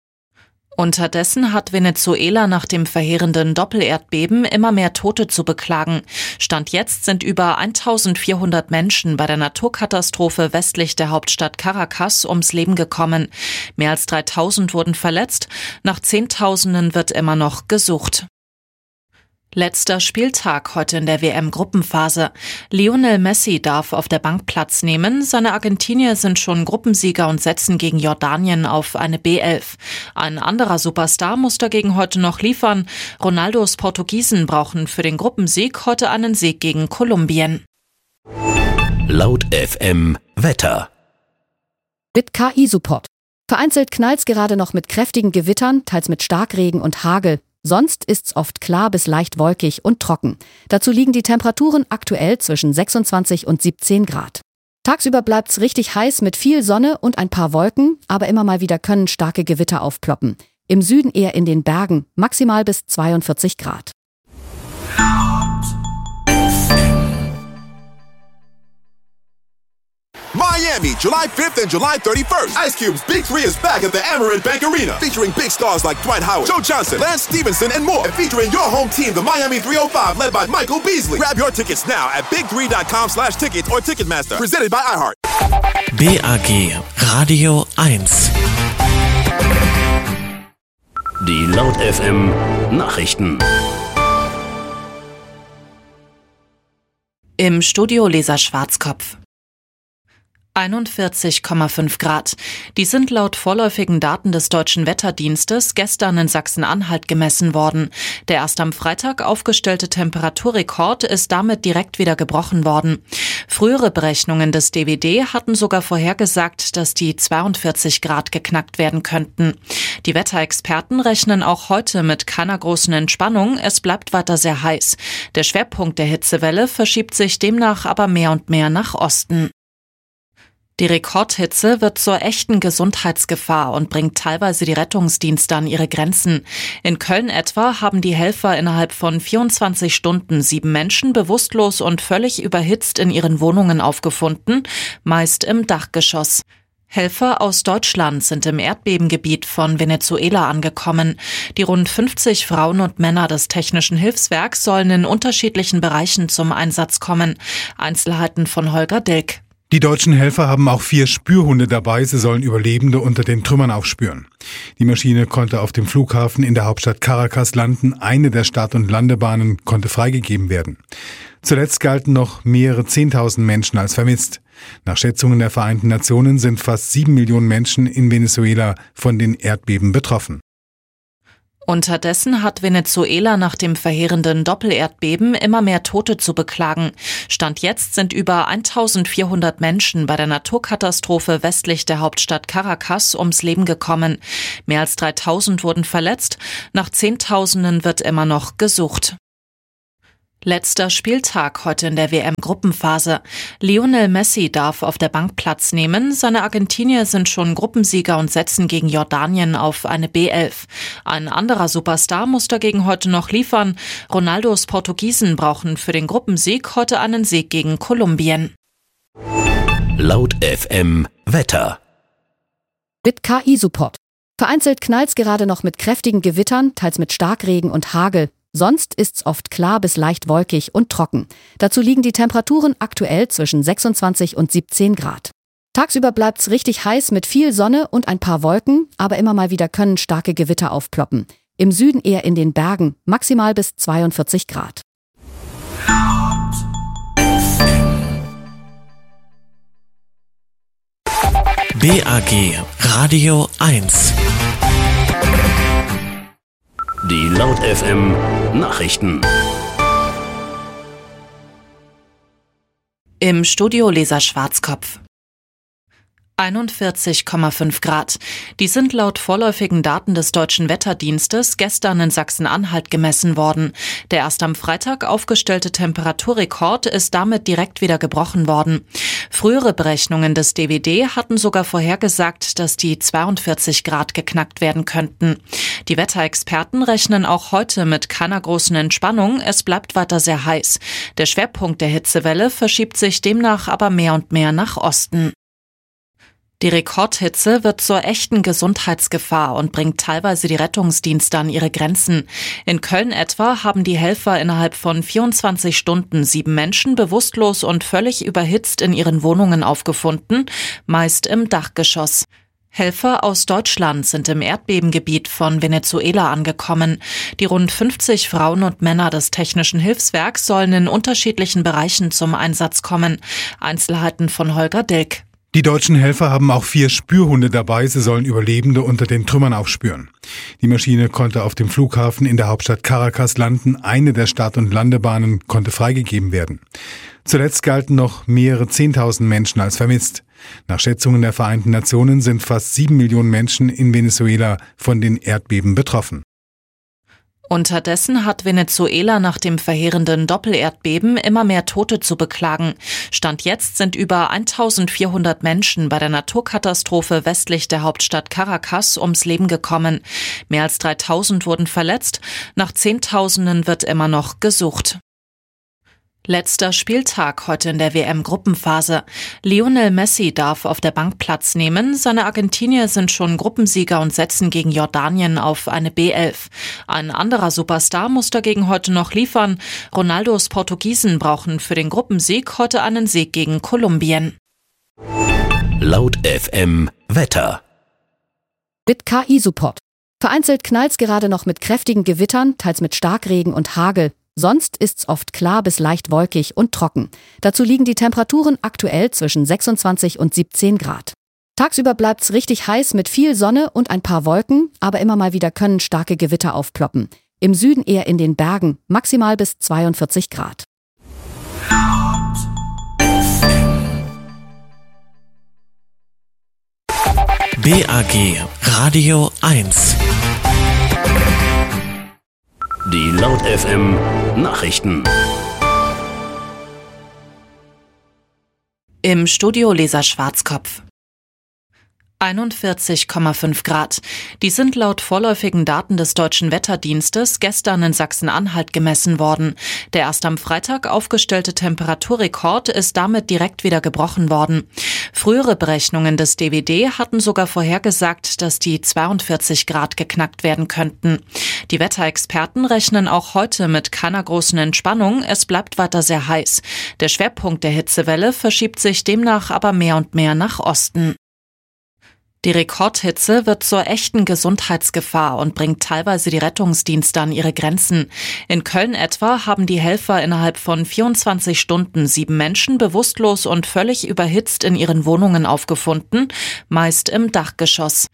Unterdessen hat Venezuela nach dem verheerenden Doppelerdbeben immer mehr Tote zu beklagen. Stand jetzt sind über eintausendvierhundert Menschen bei der Naturkatastrophe westlich der Hauptstadt Caracas ums Leben gekommen. Mehr als dreitausend wurden verletzt. Nach Zehntausenden wird immer noch gesucht. Letzter Spieltag heute in der W M-Gruppenphase. Lionel Messi darf auf der Bank Platz nehmen. Seine Argentinier sind schon Gruppensieger und setzen gegen Jordanien auf eine B elf. Ein anderer Superstar muss dagegen heute noch liefern. Ronaldos Portugiesen brauchen für den Gruppensieg heute einen Sieg gegen Kolumbien. Laut F M Wetter. Mit K I-Support. Vereinzelt knallt's gerade noch mit kräftigen Gewittern, teils mit Starkregen und Hagel. Sonst ist's oft klar bis leicht wolkig und trocken. Dazu liegen die Temperaturen aktuell zwischen sechsundzwanzig und siebzehn Grad. Tagsüber bleibt's richtig heiß mit viel Sonne und ein paar Wolken, aber immer mal wieder können starke Gewitter aufploppen. Im Süden eher in den Bergen, maximal bis zweiundvierzig Grad. Miami, July fifth and July thirty-first. Ice Cube's Big Three is back at the Amerant Bank Arena, featuring big stars like Dwight Howard, Joe Johnson, Lance Stevenson, and more. And featuring your home team, the Miami three oh five, led by Michael Beasley. Grab your tickets now at big three dot com slash tickets or Ticketmaster. Presented by iHeart. B A G Radio eins. Die Laut F M Nachrichten. Im Studio Lisa Schwarzkopf. einundvierzig Komma fünf Grad. Die sind laut vorläufigen Daten des Deutschen Wetterdienstes gestern in Sachsen-Anhalt gemessen worden. Der erst am Freitag aufgestellte Temperaturrekord ist damit direkt wieder gebrochen worden. Frühere Berechnungen des D W D hatten sogar vorhergesagt, dass die zweiundvierzig Grad geknackt werden könnten. Die Wetterexperten rechnen auch heute mit keiner großen Entspannung. Es bleibt weiter sehr heiß. Der Schwerpunkt der Hitzewelle verschiebt sich demnach aber mehr und mehr nach Osten. Die Rekordhitze wird zur echten Gesundheitsgefahr und bringt teilweise die Rettungsdienste an ihre Grenzen. In Köln etwa haben die Helfer innerhalb von vierundzwanzig Stunden sieben Menschen bewusstlos und völlig überhitzt in ihren Wohnungen aufgefunden, meist im Dachgeschoss. Helfer aus Deutschland sind im Erdbebengebiet von Venezuela angekommen. Die rund fünfzig Frauen und Männer des Technischen Hilfswerks sollen in unterschiedlichen Bereichen zum Einsatz kommen. Einzelheiten von Holger Dilk. Die deutschen Helfer haben auch vier Spürhunde dabei. Sie sollen Überlebende unter den Trümmern aufspüren. Die Maschine konnte auf dem Flughafen in der Hauptstadt Caracas landen. Eine der Start- und Landebahnen konnte freigegeben werden. Zuletzt galten noch mehrere Zehntausend Menschen als vermisst. Nach Schätzungen der Vereinten Nationen sind fast sieben Millionen Menschen in Venezuela von den Erdbeben betroffen. Unterdessen hat Venezuela nach dem verheerenden Doppelerdbeben immer mehr Tote zu beklagen. Stand jetzt sind über eintausendvierhundert Menschen bei der Naturkatastrophe westlich der Hauptstadt Caracas ums Leben gekommen. Mehr als dreitausend wurden verletzt, nach Zehntausenden wird immer noch gesucht. Letzter Spieltag heute in der W M-Gruppenphase. Lionel Messi darf auf der Bank Platz nehmen. Seine Argentinier sind schon Gruppensieger und setzen gegen Jordanien auf eine B elf. Ein anderer Superstar muss dagegen heute noch liefern. Ronaldos Portugiesen brauchen für den Gruppensieg heute einen Sieg gegen Kolumbien. Laut F M Wetter. Mit K I-Support. Vereinzelt knallt's gerade noch mit kräftigen Gewittern, teils mit Starkregen und Hagel. Sonst ist's oft klar bis leicht wolkig und trocken. Dazu liegen die Temperaturen aktuell zwischen sechsundzwanzig und siebzehn Grad. Tagsüber bleibt's richtig heiß mit viel Sonne und ein paar Wolken, aber immer mal wieder können starke Gewitter aufploppen. Im Süden eher in den Bergen, maximal bis zweiundvierzig Grad. B A G Radio eins. Die Laut F M Nachrichten. Im Studio Lisa Schwarzkopf. einundvierzig Komma fünf Grad. Die sind laut vorläufigen Daten des Deutschen Wetterdienstes gestern in Sachsen-Anhalt gemessen worden. Der erst am Freitag aufgestellte Temperaturrekord ist damit direkt wieder gebrochen worden. Frühere Berechnungen des D W D hatten sogar vorhergesagt, dass die zweiundvierzig Grad geknackt werden könnten. Die Wetterexperten rechnen auch heute mit keiner großen Entspannung. Es bleibt weiter sehr heiß. Der Schwerpunkt der Hitzewelle verschiebt sich demnach aber mehr und mehr nach Osten. Die Rekordhitze wird zur echten Gesundheitsgefahr und bringt teilweise die Rettungsdienste an ihre Grenzen. In Köln etwa haben die Helfer innerhalb von vierundzwanzig Stunden sieben Menschen bewusstlos und völlig überhitzt in ihren Wohnungen aufgefunden, meist im Dachgeschoss. Helfer aus Deutschland sind im Erdbebengebiet von Venezuela angekommen. Die rund fünfzig Frauen und Männer des Technischen Hilfswerks sollen in unterschiedlichen Bereichen zum Einsatz kommen. Einzelheiten von Holger Dilk. Die deutschen Helfer haben auch vier Spürhunde dabei. Sie sollen Überlebende unter den Trümmern aufspüren. Die Maschine konnte auf dem Flughafen in der Hauptstadt Caracas landen. Eine der Start- und Landebahnen konnte freigegeben werden. Zuletzt galten noch mehrere Zehntausend Menschen als vermisst. Nach Schätzungen der Vereinten Nationen sind fast sieben Millionen Menschen in Venezuela von den Erdbeben betroffen. Unterdessen hat Venezuela nach dem verheerenden Doppelerdbeben immer mehr Tote zu beklagen. Stand jetzt sind über eintausendvierhundert Menschen bei der Naturkatastrophe westlich der Hauptstadt Caracas ums Leben gekommen. Mehr als dreitausend wurden verletzt, nach Zehntausenden wird immer noch gesucht. Letzter Spieltag heute in der W M-Gruppenphase. Lionel Messi darf auf der Bank Platz nehmen. Seine Argentinier sind schon Gruppensieger und setzen gegen Jordanien auf eine B elf. Ein anderer Superstar muss dagegen heute noch liefern. Ronaldos Portugiesen brauchen für den Gruppensieg heute einen Sieg gegen Kolumbien. Laut F M Wetter. Mit K I-Support. Vereinzelt knallt's gerade noch mit kräftigen Gewittern, teils mit Starkregen und Hagel. Sonst ist's oft klar bis leicht wolkig und trocken. Dazu liegen die Temperaturen aktuell zwischen sechsundzwanzig und siebzehn Grad. Tagsüber bleibt's richtig heiß mit viel Sonne und ein paar Wolken, aber immer mal wieder können starke Gewitter aufploppen. Im Süden eher in den Bergen, maximal bis zweiundvierzig Grad. B A G Radio eins. Die Laut F M Nachrichten. Im Studio Lisa Schwarzkopf. einundvierzig Komma fünf Grad. Die sind laut vorläufigen Daten des Deutschen Wetterdienstes gestern in Sachsen-Anhalt gemessen worden. Der erst am Freitag aufgestellte Temperaturrekord ist damit direkt wieder gebrochen worden. Frühere Berechnungen des D W D hatten sogar vorhergesagt, dass die zweiundvierzig Grad geknackt werden könnten. Die Wetterexperten rechnen auch heute mit keiner großen Entspannung. Es bleibt weiter sehr heiß. Der Schwerpunkt der Hitzewelle verschiebt sich demnach aber mehr und mehr nach Osten. Die Rekordhitze wird zur echten Gesundheitsgefahr und bringt teilweise die Rettungsdienste an ihre Grenzen. In Köln etwa haben die Helfer innerhalb von vierundzwanzig Stunden sieben Menschen bewusstlos und völlig überhitzt in ihren Wohnungen aufgefunden, meist im Dachgeschoss.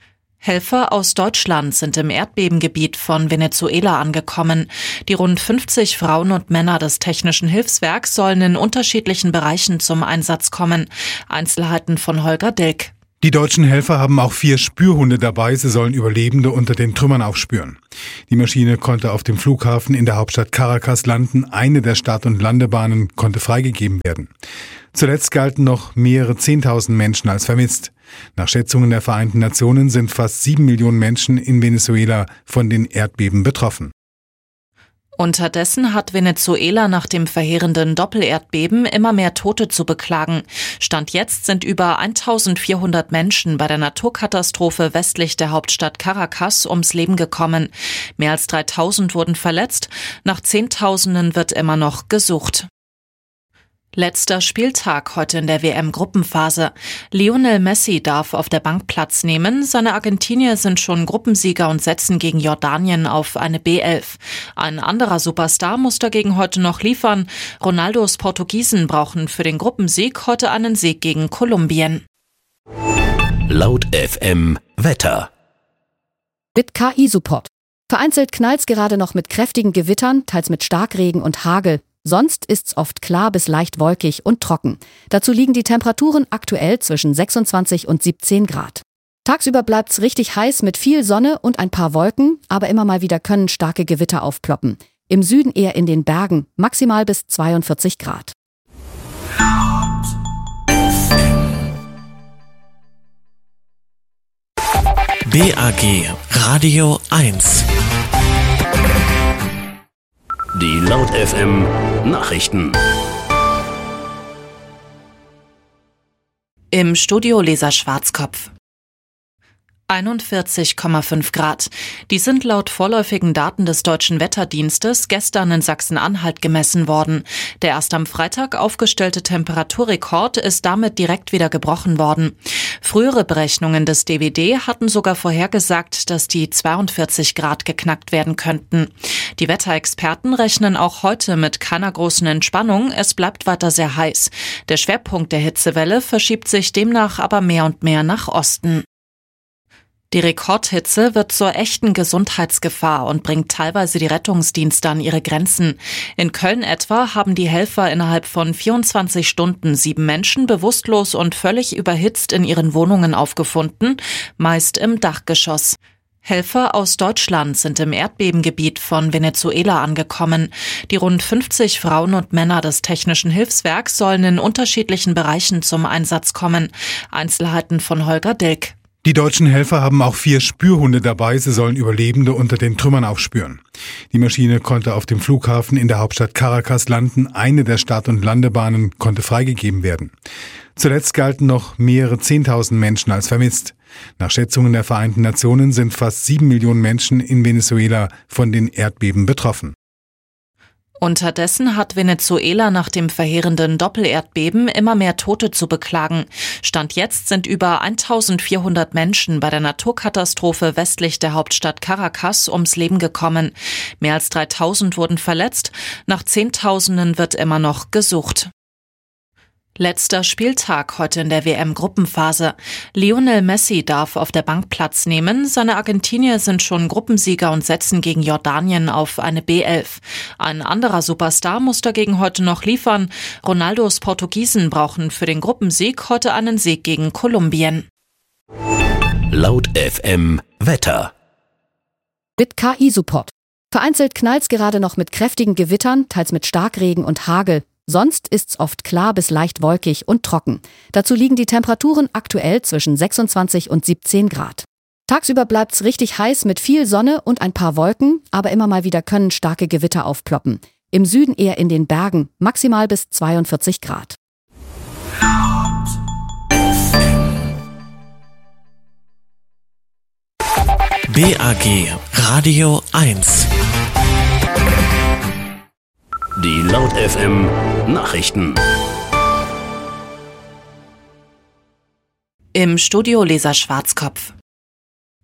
Helfer aus Deutschland sind im Erdbebengebiet von Venezuela angekommen. Die rund fünfzig Frauen und Männer des Technischen Hilfswerks sollen in unterschiedlichen Bereichen zum Einsatz kommen. Einzelheiten von Holger Dilk. Die deutschen Helfer haben auch vier Spürhunde dabei. Sie sollen Überlebende unter den Trümmern aufspüren. Die Maschine konnte auf dem Flughafen in der Hauptstadt Caracas landen. Eine der Start- und Landebahnen konnte freigegeben werden. Zuletzt galten noch mehrere Zehntausend Menschen als vermisst. Nach Schätzungen der Vereinten Nationen sind fast sieben Millionen Menschen in Venezuela von den Erdbeben betroffen. Unterdessen hat Venezuela nach dem verheerenden Doppelerdbeben immer mehr Tote zu beklagen. Stand jetzt sind über eintausendvierhundert Menschen bei der Naturkatastrophe westlich der Hauptstadt Caracas ums Leben gekommen. Mehr als dreitausend wurden verletzt. Nach Zehntausenden wird immer noch gesucht. Letzter Spieltag heute in der W M-Gruppenphase. Lionel Messi darf auf der Bank Platz nehmen. Seine Argentinier sind schon Gruppensieger und setzen gegen Jordanien auf eine B elf. Ein anderer Superstar muss dagegen heute noch liefern. Ronaldos Portugiesen brauchen für den Gruppensieg heute einen Sieg gegen Kolumbien. Laut F M Wetter. Mit K I-Support. Vereinzelt knallt's gerade noch mit kräftigen Gewittern, teils mit Starkregen und Hagel. Sonst ist's oft klar bis leicht wolkig und trocken. Dazu liegen die Temperaturen aktuell zwischen sechsundzwanzig und siebzehn Grad. Tagsüber bleibt's richtig heiß mit viel Sonne und ein paar Wolken, aber immer mal wieder können starke Gewitter aufploppen. Im Süden eher in den Bergen, maximal bis zweiundvierzig Grad. B A G Radio eins. Die Laut F M Nachrichten. Im Studio Lisa Schwarzkopf. einundvierzig Komma fünf Grad. Die sind laut vorläufigen Daten des Deutschen Wetterdienstes gestern in Sachsen-Anhalt gemessen worden. Der erst am Freitag aufgestellte Temperaturrekord ist damit direkt wieder gebrochen worden. Frühere Berechnungen des D W D hatten sogar vorhergesagt, dass die zweiundvierzig Grad geknackt werden könnten. Die Wetterexperten rechnen auch heute mit keiner großen Entspannung. Es bleibt weiter sehr heiß. Der Schwerpunkt der Hitzewelle verschiebt sich demnach aber mehr und mehr nach Osten. Die Rekordhitze wird zur echten Gesundheitsgefahr und bringt teilweise die Rettungsdienste an ihre Grenzen. In Köln etwa haben die Helfer innerhalb von vierundzwanzig Stunden sieben Menschen bewusstlos und völlig überhitzt in ihren Wohnungen aufgefunden, meist im Dachgeschoss. Helfer aus Deutschland sind im Erdbebengebiet von Venezuela angekommen. Die rund fünfzig Frauen und Männer des Technischen Hilfswerks sollen in unterschiedlichen Bereichen zum Einsatz kommen. Einzelheiten von Holger Dilk. Die deutschen Helfer haben auch vier Spürhunde dabei. Sie sollen Überlebende unter den Trümmern aufspüren. Die Maschine konnte auf dem Flughafen in der Hauptstadt Caracas landen. Eine der Start- und Landebahnen konnte freigegeben werden. Zuletzt galten noch mehrere Zehntausend Menschen als vermisst. Nach Schätzungen der Vereinten Nationen sind fast sieben Millionen Menschen in Venezuela von den Erdbeben betroffen. Unterdessen hat Venezuela nach dem verheerenden Doppelerdbeben immer mehr Tote zu beklagen. Stand jetzt sind über eintausendvierhundert Menschen bei der Naturkatastrophe westlich der Hauptstadt Caracas ums Leben gekommen. Mehr als dreitausend wurden verletzt. Nach Zehntausenden wird immer noch gesucht. Letzter Spieltag heute in der W M-Gruppenphase. Lionel Messi darf auf der Bank Platz nehmen. Seine Argentinier sind schon Gruppensieger und setzen gegen Jordanien auf eine B elf. Ein anderer Superstar muss dagegen heute noch liefern. Ronaldos Portugiesen brauchen für den Gruppensieg heute einen Sieg gegen Kolumbien. Laut F M Wetter. Mit K I-Support. Vereinzelt knallt's gerade noch mit kräftigen Gewittern, teils mit Starkregen und Hagel. Sonst ist's oft klar bis leicht wolkig und trocken. Dazu liegen die Temperaturen aktuell zwischen sechsundzwanzig und siebzehn Grad. Tagsüber bleibt's richtig heiß mit viel Sonne und ein paar Wolken, aber immer mal wieder können starke Gewitter aufploppen. Im Süden eher in den Bergen, maximal bis zweiundvierzig Grad. B A G Radio eins. Die Laut F M Nachrichten. Im Studio Lisa Schwarzkopf.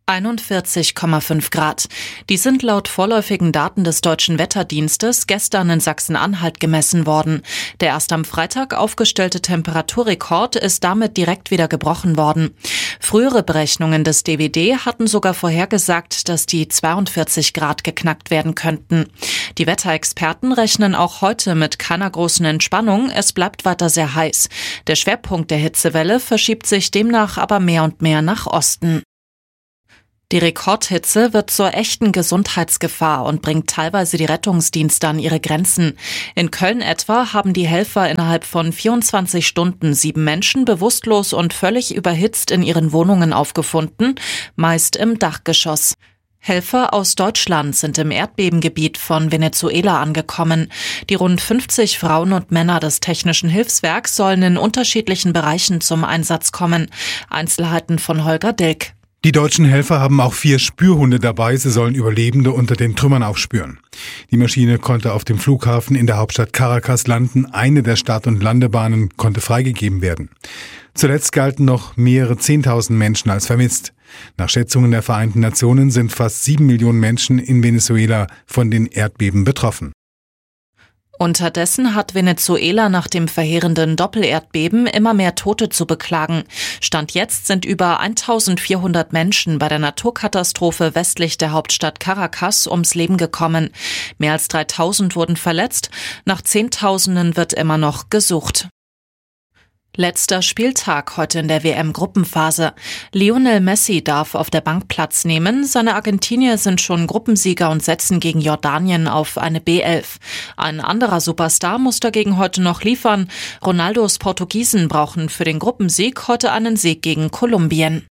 einundvierzig Komma fünf Grad. Die sind laut vorläufigen Daten des Deutschen Wetterdienstes gestern in Sachsen-Anhalt gemessen worden. Der erst am Freitag aufgestellte Temperaturrekord ist damit direkt wieder gebrochen worden. Frühere Berechnungen des D W D hatten sogar vorhergesagt, dass die zweiundvierzig Grad geknackt werden könnten. Die Wetterexperten rechnen auch heute mit keiner großen Entspannung. Es bleibt weiter sehr heiß. Der Schwerpunkt der Hitzewelle verschiebt sich demnach aber mehr und mehr nach Osten. Die Rekordhitze wird zur echten Gesundheitsgefahr und bringt teilweise die Rettungsdienste an ihre Grenzen. In Köln etwa haben die Helfer innerhalb von vierundzwanzig Stunden sieben Menschen bewusstlos und völlig überhitzt in ihren Wohnungen aufgefunden, meist im Dachgeschoss. Helfer aus Deutschland sind im Erdbebengebiet von Venezuela angekommen. Die rund fünfzig Frauen und Männer des Technischen Hilfswerks sollen in unterschiedlichen Bereichen zum Einsatz kommen. Einzelheiten von Holger Dilk. Die deutschen Helfer haben auch vier Spürhunde dabei. Sie sollen Überlebende unter den Trümmern aufspüren. Die Maschine konnte auf dem Flughafen in der Hauptstadt Caracas landen. Eine der Start- und Landebahnen konnte freigegeben werden. Zuletzt galten noch mehrere Zehntausend Menschen als vermisst. Nach Schätzungen der Vereinten Nationen sind fast sieben Millionen Menschen in Venezuela von den Erdbeben betroffen. Unterdessen hat Venezuela nach dem verheerenden Doppelerdbeben immer mehr Tote zu beklagen. Stand jetzt sind über eintausendvierhundert Menschen bei der Naturkatastrophe westlich der Hauptstadt Caracas ums Leben gekommen. Mehr als dreitausend wurden verletzt. Nach Zehntausenden wird immer noch gesucht. Letzter Spieltag heute in der W M-Gruppenphase. Lionel Messi darf auf der Bank Platz nehmen. Seine Argentinier sind schon Gruppensieger und setzen gegen Jordanien auf eine B elf. Ein anderer Superstar muss dagegen heute noch liefern. Ronaldos Portugiesen brauchen für den Gruppensieg heute einen Sieg gegen Kolumbien.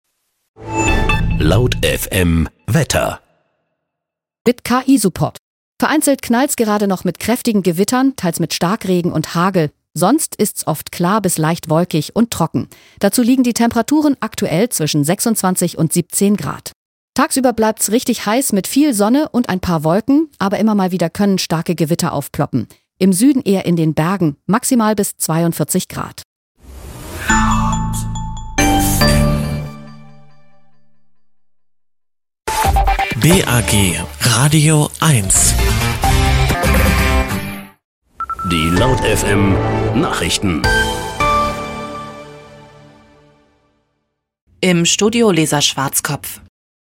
Laut F M Wetter. Mit K I-Support. Vereinzelt knallt's gerade noch mit kräftigen Gewittern, teils mit Starkregen und Hagel. Sonst ist's oft klar bis leicht wolkig und trocken. Dazu liegen die Temperaturen aktuell zwischen sechsundzwanzig und siebzehn Grad. Tagsüber bleibt's richtig heiß mit viel Sonne und ein paar Wolken, aber immer mal wieder können starke Gewitter aufploppen. Im Süden eher in den Bergen, maximal bis zweiundvierzig Grad. B A G Radio eins. Die Laut F M Nachrichten. Im Studio Lisa Schwarzkopf.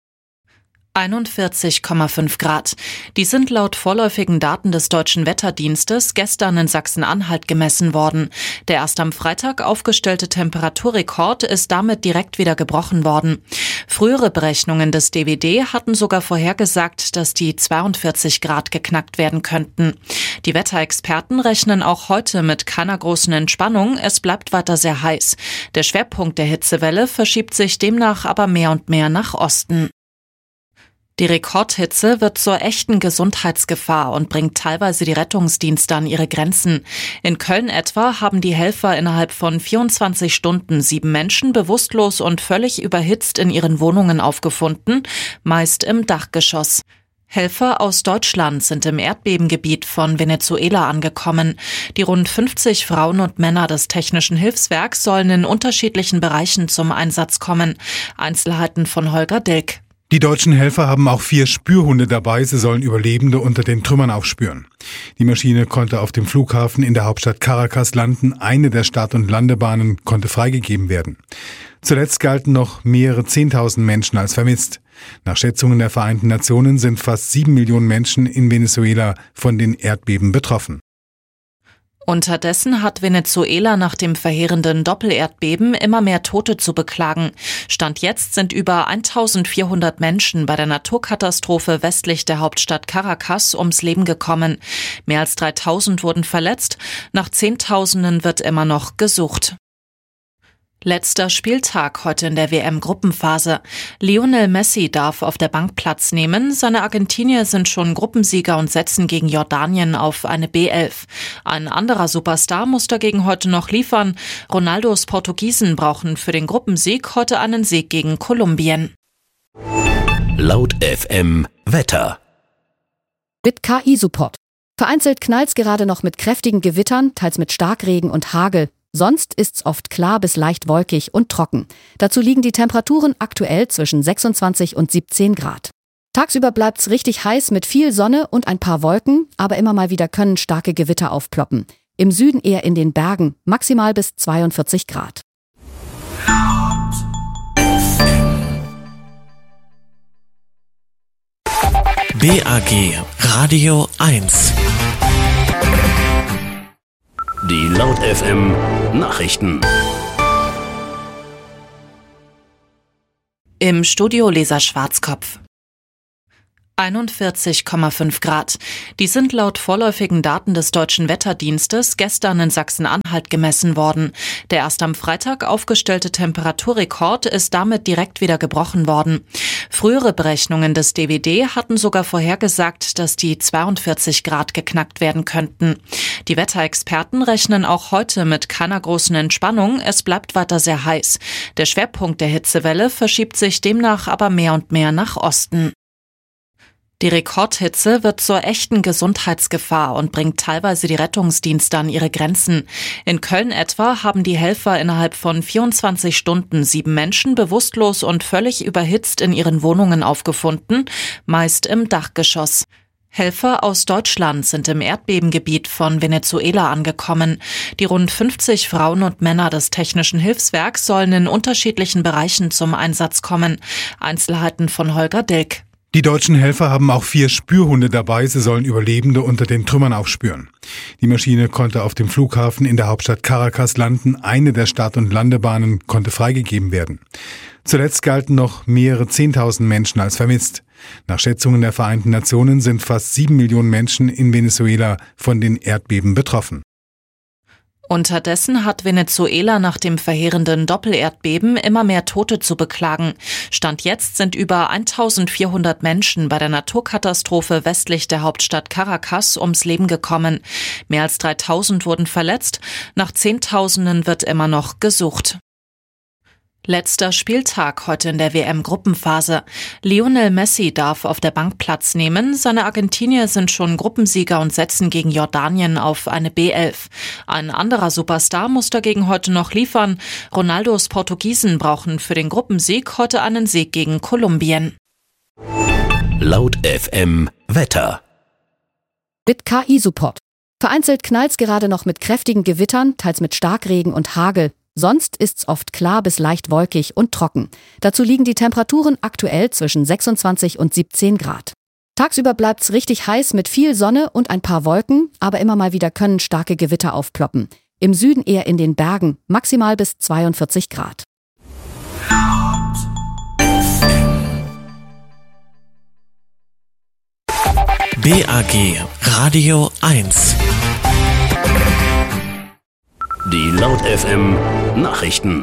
einundvierzig Komma fünf Grad. Die sind laut vorläufigen Daten des Deutschen Wetterdienstes gestern in Sachsen-Anhalt gemessen worden. Der erst am Freitag aufgestellte Temperaturrekord ist damit direkt wieder gebrochen worden. Frühere Berechnungen des D W D hatten sogar vorhergesagt, dass die zweiundvierzig Grad geknackt werden könnten. Die Wetterexperten rechnen auch heute mit keiner großen Entspannung. Es bleibt weiter sehr heiß. Der Schwerpunkt der Hitzewelle verschiebt sich demnach aber mehr und mehr nach Osten. Die Rekordhitze wird zur echten Gesundheitsgefahr und bringt teilweise die Rettungsdienste an ihre Grenzen. In Köln etwa haben die Helfer innerhalb von vierundzwanzig Stunden sieben Menschen bewusstlos und völlig überhitzt in ihren Wohnungen aufgefunden, meist im Dachgeschoss. Helfer aus Deutschland sind im Erdbebengebiet von Venezuela angekommen. Die rund fünfzig Frauen und Männer des Technischen Hilfswerks sollen in unterschiedlichen Bereichen zum Einsatz kommen. Einzelheiten von Holger Dilk. Die deutschen Helfer haben auch vier Spürhunde dabei. Sie sollen Überlebende unter den Trümmern aufspüren. Die Maschine konnte auf dem Flughafen in der Hauptstadt Caracas landen. Eine der Start- und Landebahnen konnte freigegeben werden. Zuletzt galten noch mehrere Zehntausend Menschen als vermisst. Nach Schätzungen der Vereinten Nationen sind fast sieben Millionen Menschen in Venezuela von den Erdbeben betroffen. Unterdessen hat Venezuela nach dem verheerenden Doppelerdbeben immer mehr Tote zu beklagen. Stand jetzt sind über eintausendvierhundert Menschen bei der Naturkatastrophe westlich der Hauptstadt Caracas ums Leben gekommen. Mehr als dreitausend wurden verletzt. Nach Zehntausenden wird immer noch gesucht. Letzter Spieltag heute in der W M-Gruppenphase. Lionel Messi darf auf der Bank Platz nehmen. Seine Argentinier sind schon Gruppensieger und setzen gegen Jordanien auf eine B elf. Ein anderer Superstar muss dagegen heute noch liefern. Ronaldos Portugiesen brauchen für den Gruppensieg heute einen Sieg gegen Kolumbien. Laut F M Wetter. Mit K I-Support. Vereinzelt knallt's gerade noch mit kräftigen Gewittern, teils mit Starkregen und Hagel. Sonst ist's oft klar bis leicht wolkig und trocken. Dazu liegen die Temperaturen aktuell zwischen sechsundzwanzig und siebzehn Grad. Tagsüber bleibt's richtig heiß mit viel Sonne und ein paar Wolken, aber immer mal wieder können starke Gewitter aufploppen. Im Süden eher in den Bergen, maximal bis zweiundvierzig Grad. B A G Radio eins. Die Laut F M Nachrichten. Im Studio Lisa Schwarzkopf. einundvierzig Komma fünf Grad. Die sind laut vorläufigen Daten des Deutschen Wetterdienstes gestern in Sachsen-Anhalt gemessen worden. Der erst am Freitag aufgestellte Temperaturrekord ist damit direkt wieder gebrochen worden. Frühere Berechnungen des D W D hatten sogar vorhergesagt, dass die zweiundvierzig Grad geknackt werden könnten. Die Wetterexperten rechnen auch heute mit keiner großen Entspannung. Es bleibt weiter sehr heiß. Der Schwerpunkt der Hitzewelle verschiebt sich demnach aber mehr und mehr nach Osten. Die Rekordhitze wird zur echten Gesundheitsgefahr und bringt teilweise die Rettungsdienste an ihre Grenzen. In Köln etwa haben die Helfer innerhalb von vierundzwanzig Stunden sieben Menschen bewusstlos und völlig überhitzt in ihren Wohnungen aufgefunden, meist im Dachgeschoss. Helfer aus Deutschland sind im Erdbebengebiet von Venezuela angekommen. Die rund fünfzig Frauen und Männer des Technischen Hilfswerks sollen in unterschiedlichen Bereichen zum Einsatz kommen. Einzelheiten von Holger Dilk. Die deutschen Helfer haben auch vier Spürhunde dabei. Sie sollen Überlebende unter den Trümmern aufspüren. Die Maschine konnte auf dem Flughafen in der Hauptstadt Caracas landen. Eine der Start- und Landebahnen konnte freigegeben werden. Zuletzt galten noch mehrere Zehntausend Menschen als vermisst. Nach Schätzungen der Vereinten Nationen sind fast sieben Millionen Menschen in Venezuela von den Erdbeben betroffen. Unterdessen hat Venezuela nach dem verheerenden Doppelerdbeben immer mehr Tote zu beklagen. Stand jetzt sind über eintausendvierhundert Menschen bei der Naturkatastrophe westlich der Hauptstadt Caracas ums Leben gekommen. Mehr als dreitausend wurden verletzt. Nach Zehntausenden wird immer noch gesucht. Letzter Spieltag heute in der W M-Gruppenphase. Lionel Messi darf auf der Bank Platz nehmen. Seine Argentinier sind schon Gruppensieger und setzen gegen Jordanien auf eine B elf. Ein anderer Superstar muss dagegen heute noch liefern. Ronaldos Portugiesen brauchen für den Gruppensieg heute einen Sieg gegen Kolumbien. Laut F M Wetter. Mit K I-Support. Vereinzelt knallt's gerade noch mit kräftigen Gewittern, teils mit Starkregen und Hagel. Sonst ist's oft klar bis leicht wolkig und trocken. Dazu liegen die Temperaturen aktuell zwischen sechsundzwanzig und siebzehn Grad. Tagsüber bleibt's richtig heiß mit viel Sonne und ein paar Wolken, aber immer mal wieder können starke Gewitter aufploppen. Im Süden eher in den Bergen, maximal bis zweiundvierzig Grad. B A G Radio eins. Die Laut F M Nachrichten.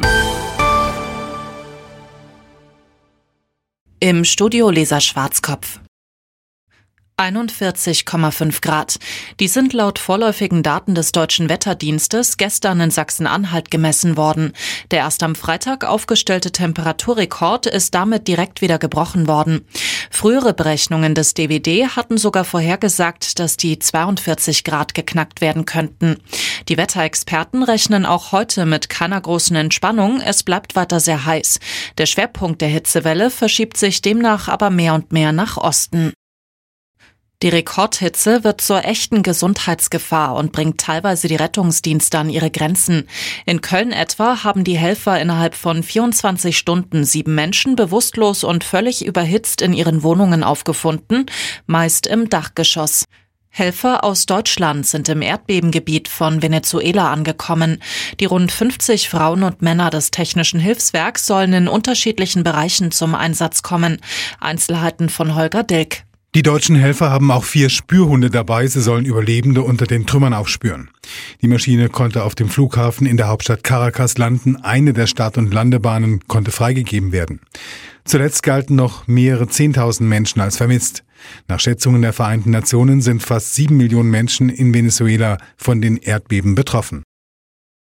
Im Studio Lisa Schwarzkopf. einundvierzig Komma fünf Grad. Die sind laut vorläufigen Daten des Deutschen Wetterdienstes gestern in Sachsen-Anhalt gemessen worden. Der erst am Freitag aufgestellte Temperaturrekord ist damit direkt wieder gebrochen worden. Frühere Berechnungen des D W D hatten sogar vorhergesagt, dass die zweiundvierzig Grad geknackt werden könnten. Die Wetterexperten rechnen auch heute mit keiner großen Entspannung. Es bleibt weiter sehr heiß. Der Schwerpunkt der Hitzewelle verschiebt sich demnach aber mehr und mehr nach Osten. Die Rekordhitze wird zur echten Gesundheitsgefahr und bringt teilweise die Rettungsdienste an ihre Grenzen. In Köln etwa haben die Helfer innerhalb von vierundzwanzig Stunden sieben Menschen bewusstlos und völlig überhitzt in ihren Wohnungen aufgefunden, meist im Dachgeschoss. Helfer aus Deutschland sind im Erdbebengebiet von Venezuela angekommen. Die rund fünfzig Frauen und Männer des Technischen Hilfswerks sollen in unterschiedlichen Bereichen zum Einsatz kommen. Einzelheiten von Holger Dilk. Die deutschen Helfer haben auch vier Spürhunde dabei. Sie sollen Überlebende unter den Trümmern aufspüren. Die Maschine konnte auf dem Flughafen in der Hauptstadt Caracas landen. Eine der Start- und Landebahnen konnte freigegeben werden. Zuletzt galten noch mehrere Zehntausend Menschen als vermisst. Nach Schätzungen der Vereinten Nationen sind fast sieben Millionen Menschen in Venezuela von den Erdbeben betroffen.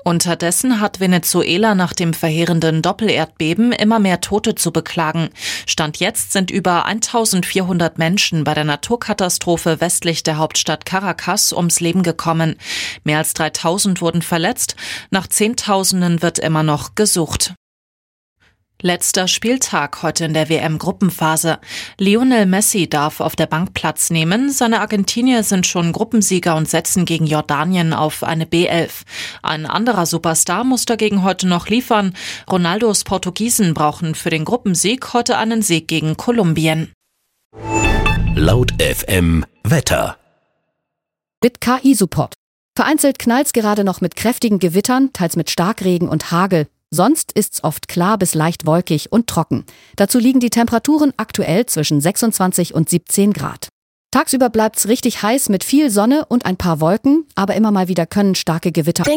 Unterdessen hat Venezuela nach dem verheerenden Doppelerdbeben immer mehr Tote zu beklagen. Stand jetzt sind über eintausendvierhundert Menschen bei der Naturkatastrophe westlich der Hauptstadt Caracas ums Leben gekommen. Mehr als dreitausend wurden verletzt. Nach Zehntausenden wird immer noch gesucht. Letzter Spieltag heute in der W M-Gruppenphase. Lionel Messi darf auf der Bank Platz nehmen. Seine Argentinier sind schon Gruppensieger und setzen gegen Jordanien auf eine B elf. Ein anderer Superstar muss dagegen heute noch liefern. Ronaldos Portugiesen brauchen für den Gruppensieg heute einen Sieg gegen Kolumbien. Laut F M Wetter. Mit K I-Support. Vereinzelt knallt's gerade noch mit kräftigen Gewittern, teils mit Starkregen und Hagel. Sonst ist's oft klar bis leicht wolkig und trocken. Dazu liegen die Temperaturen aktuell zwischen sechsundzwanzig und siebzehn Grad. Tagsüber bleibt's richtig heiß mit viel Sonne und ein paar Wolken, aber immer mal wieder können starke Gewitter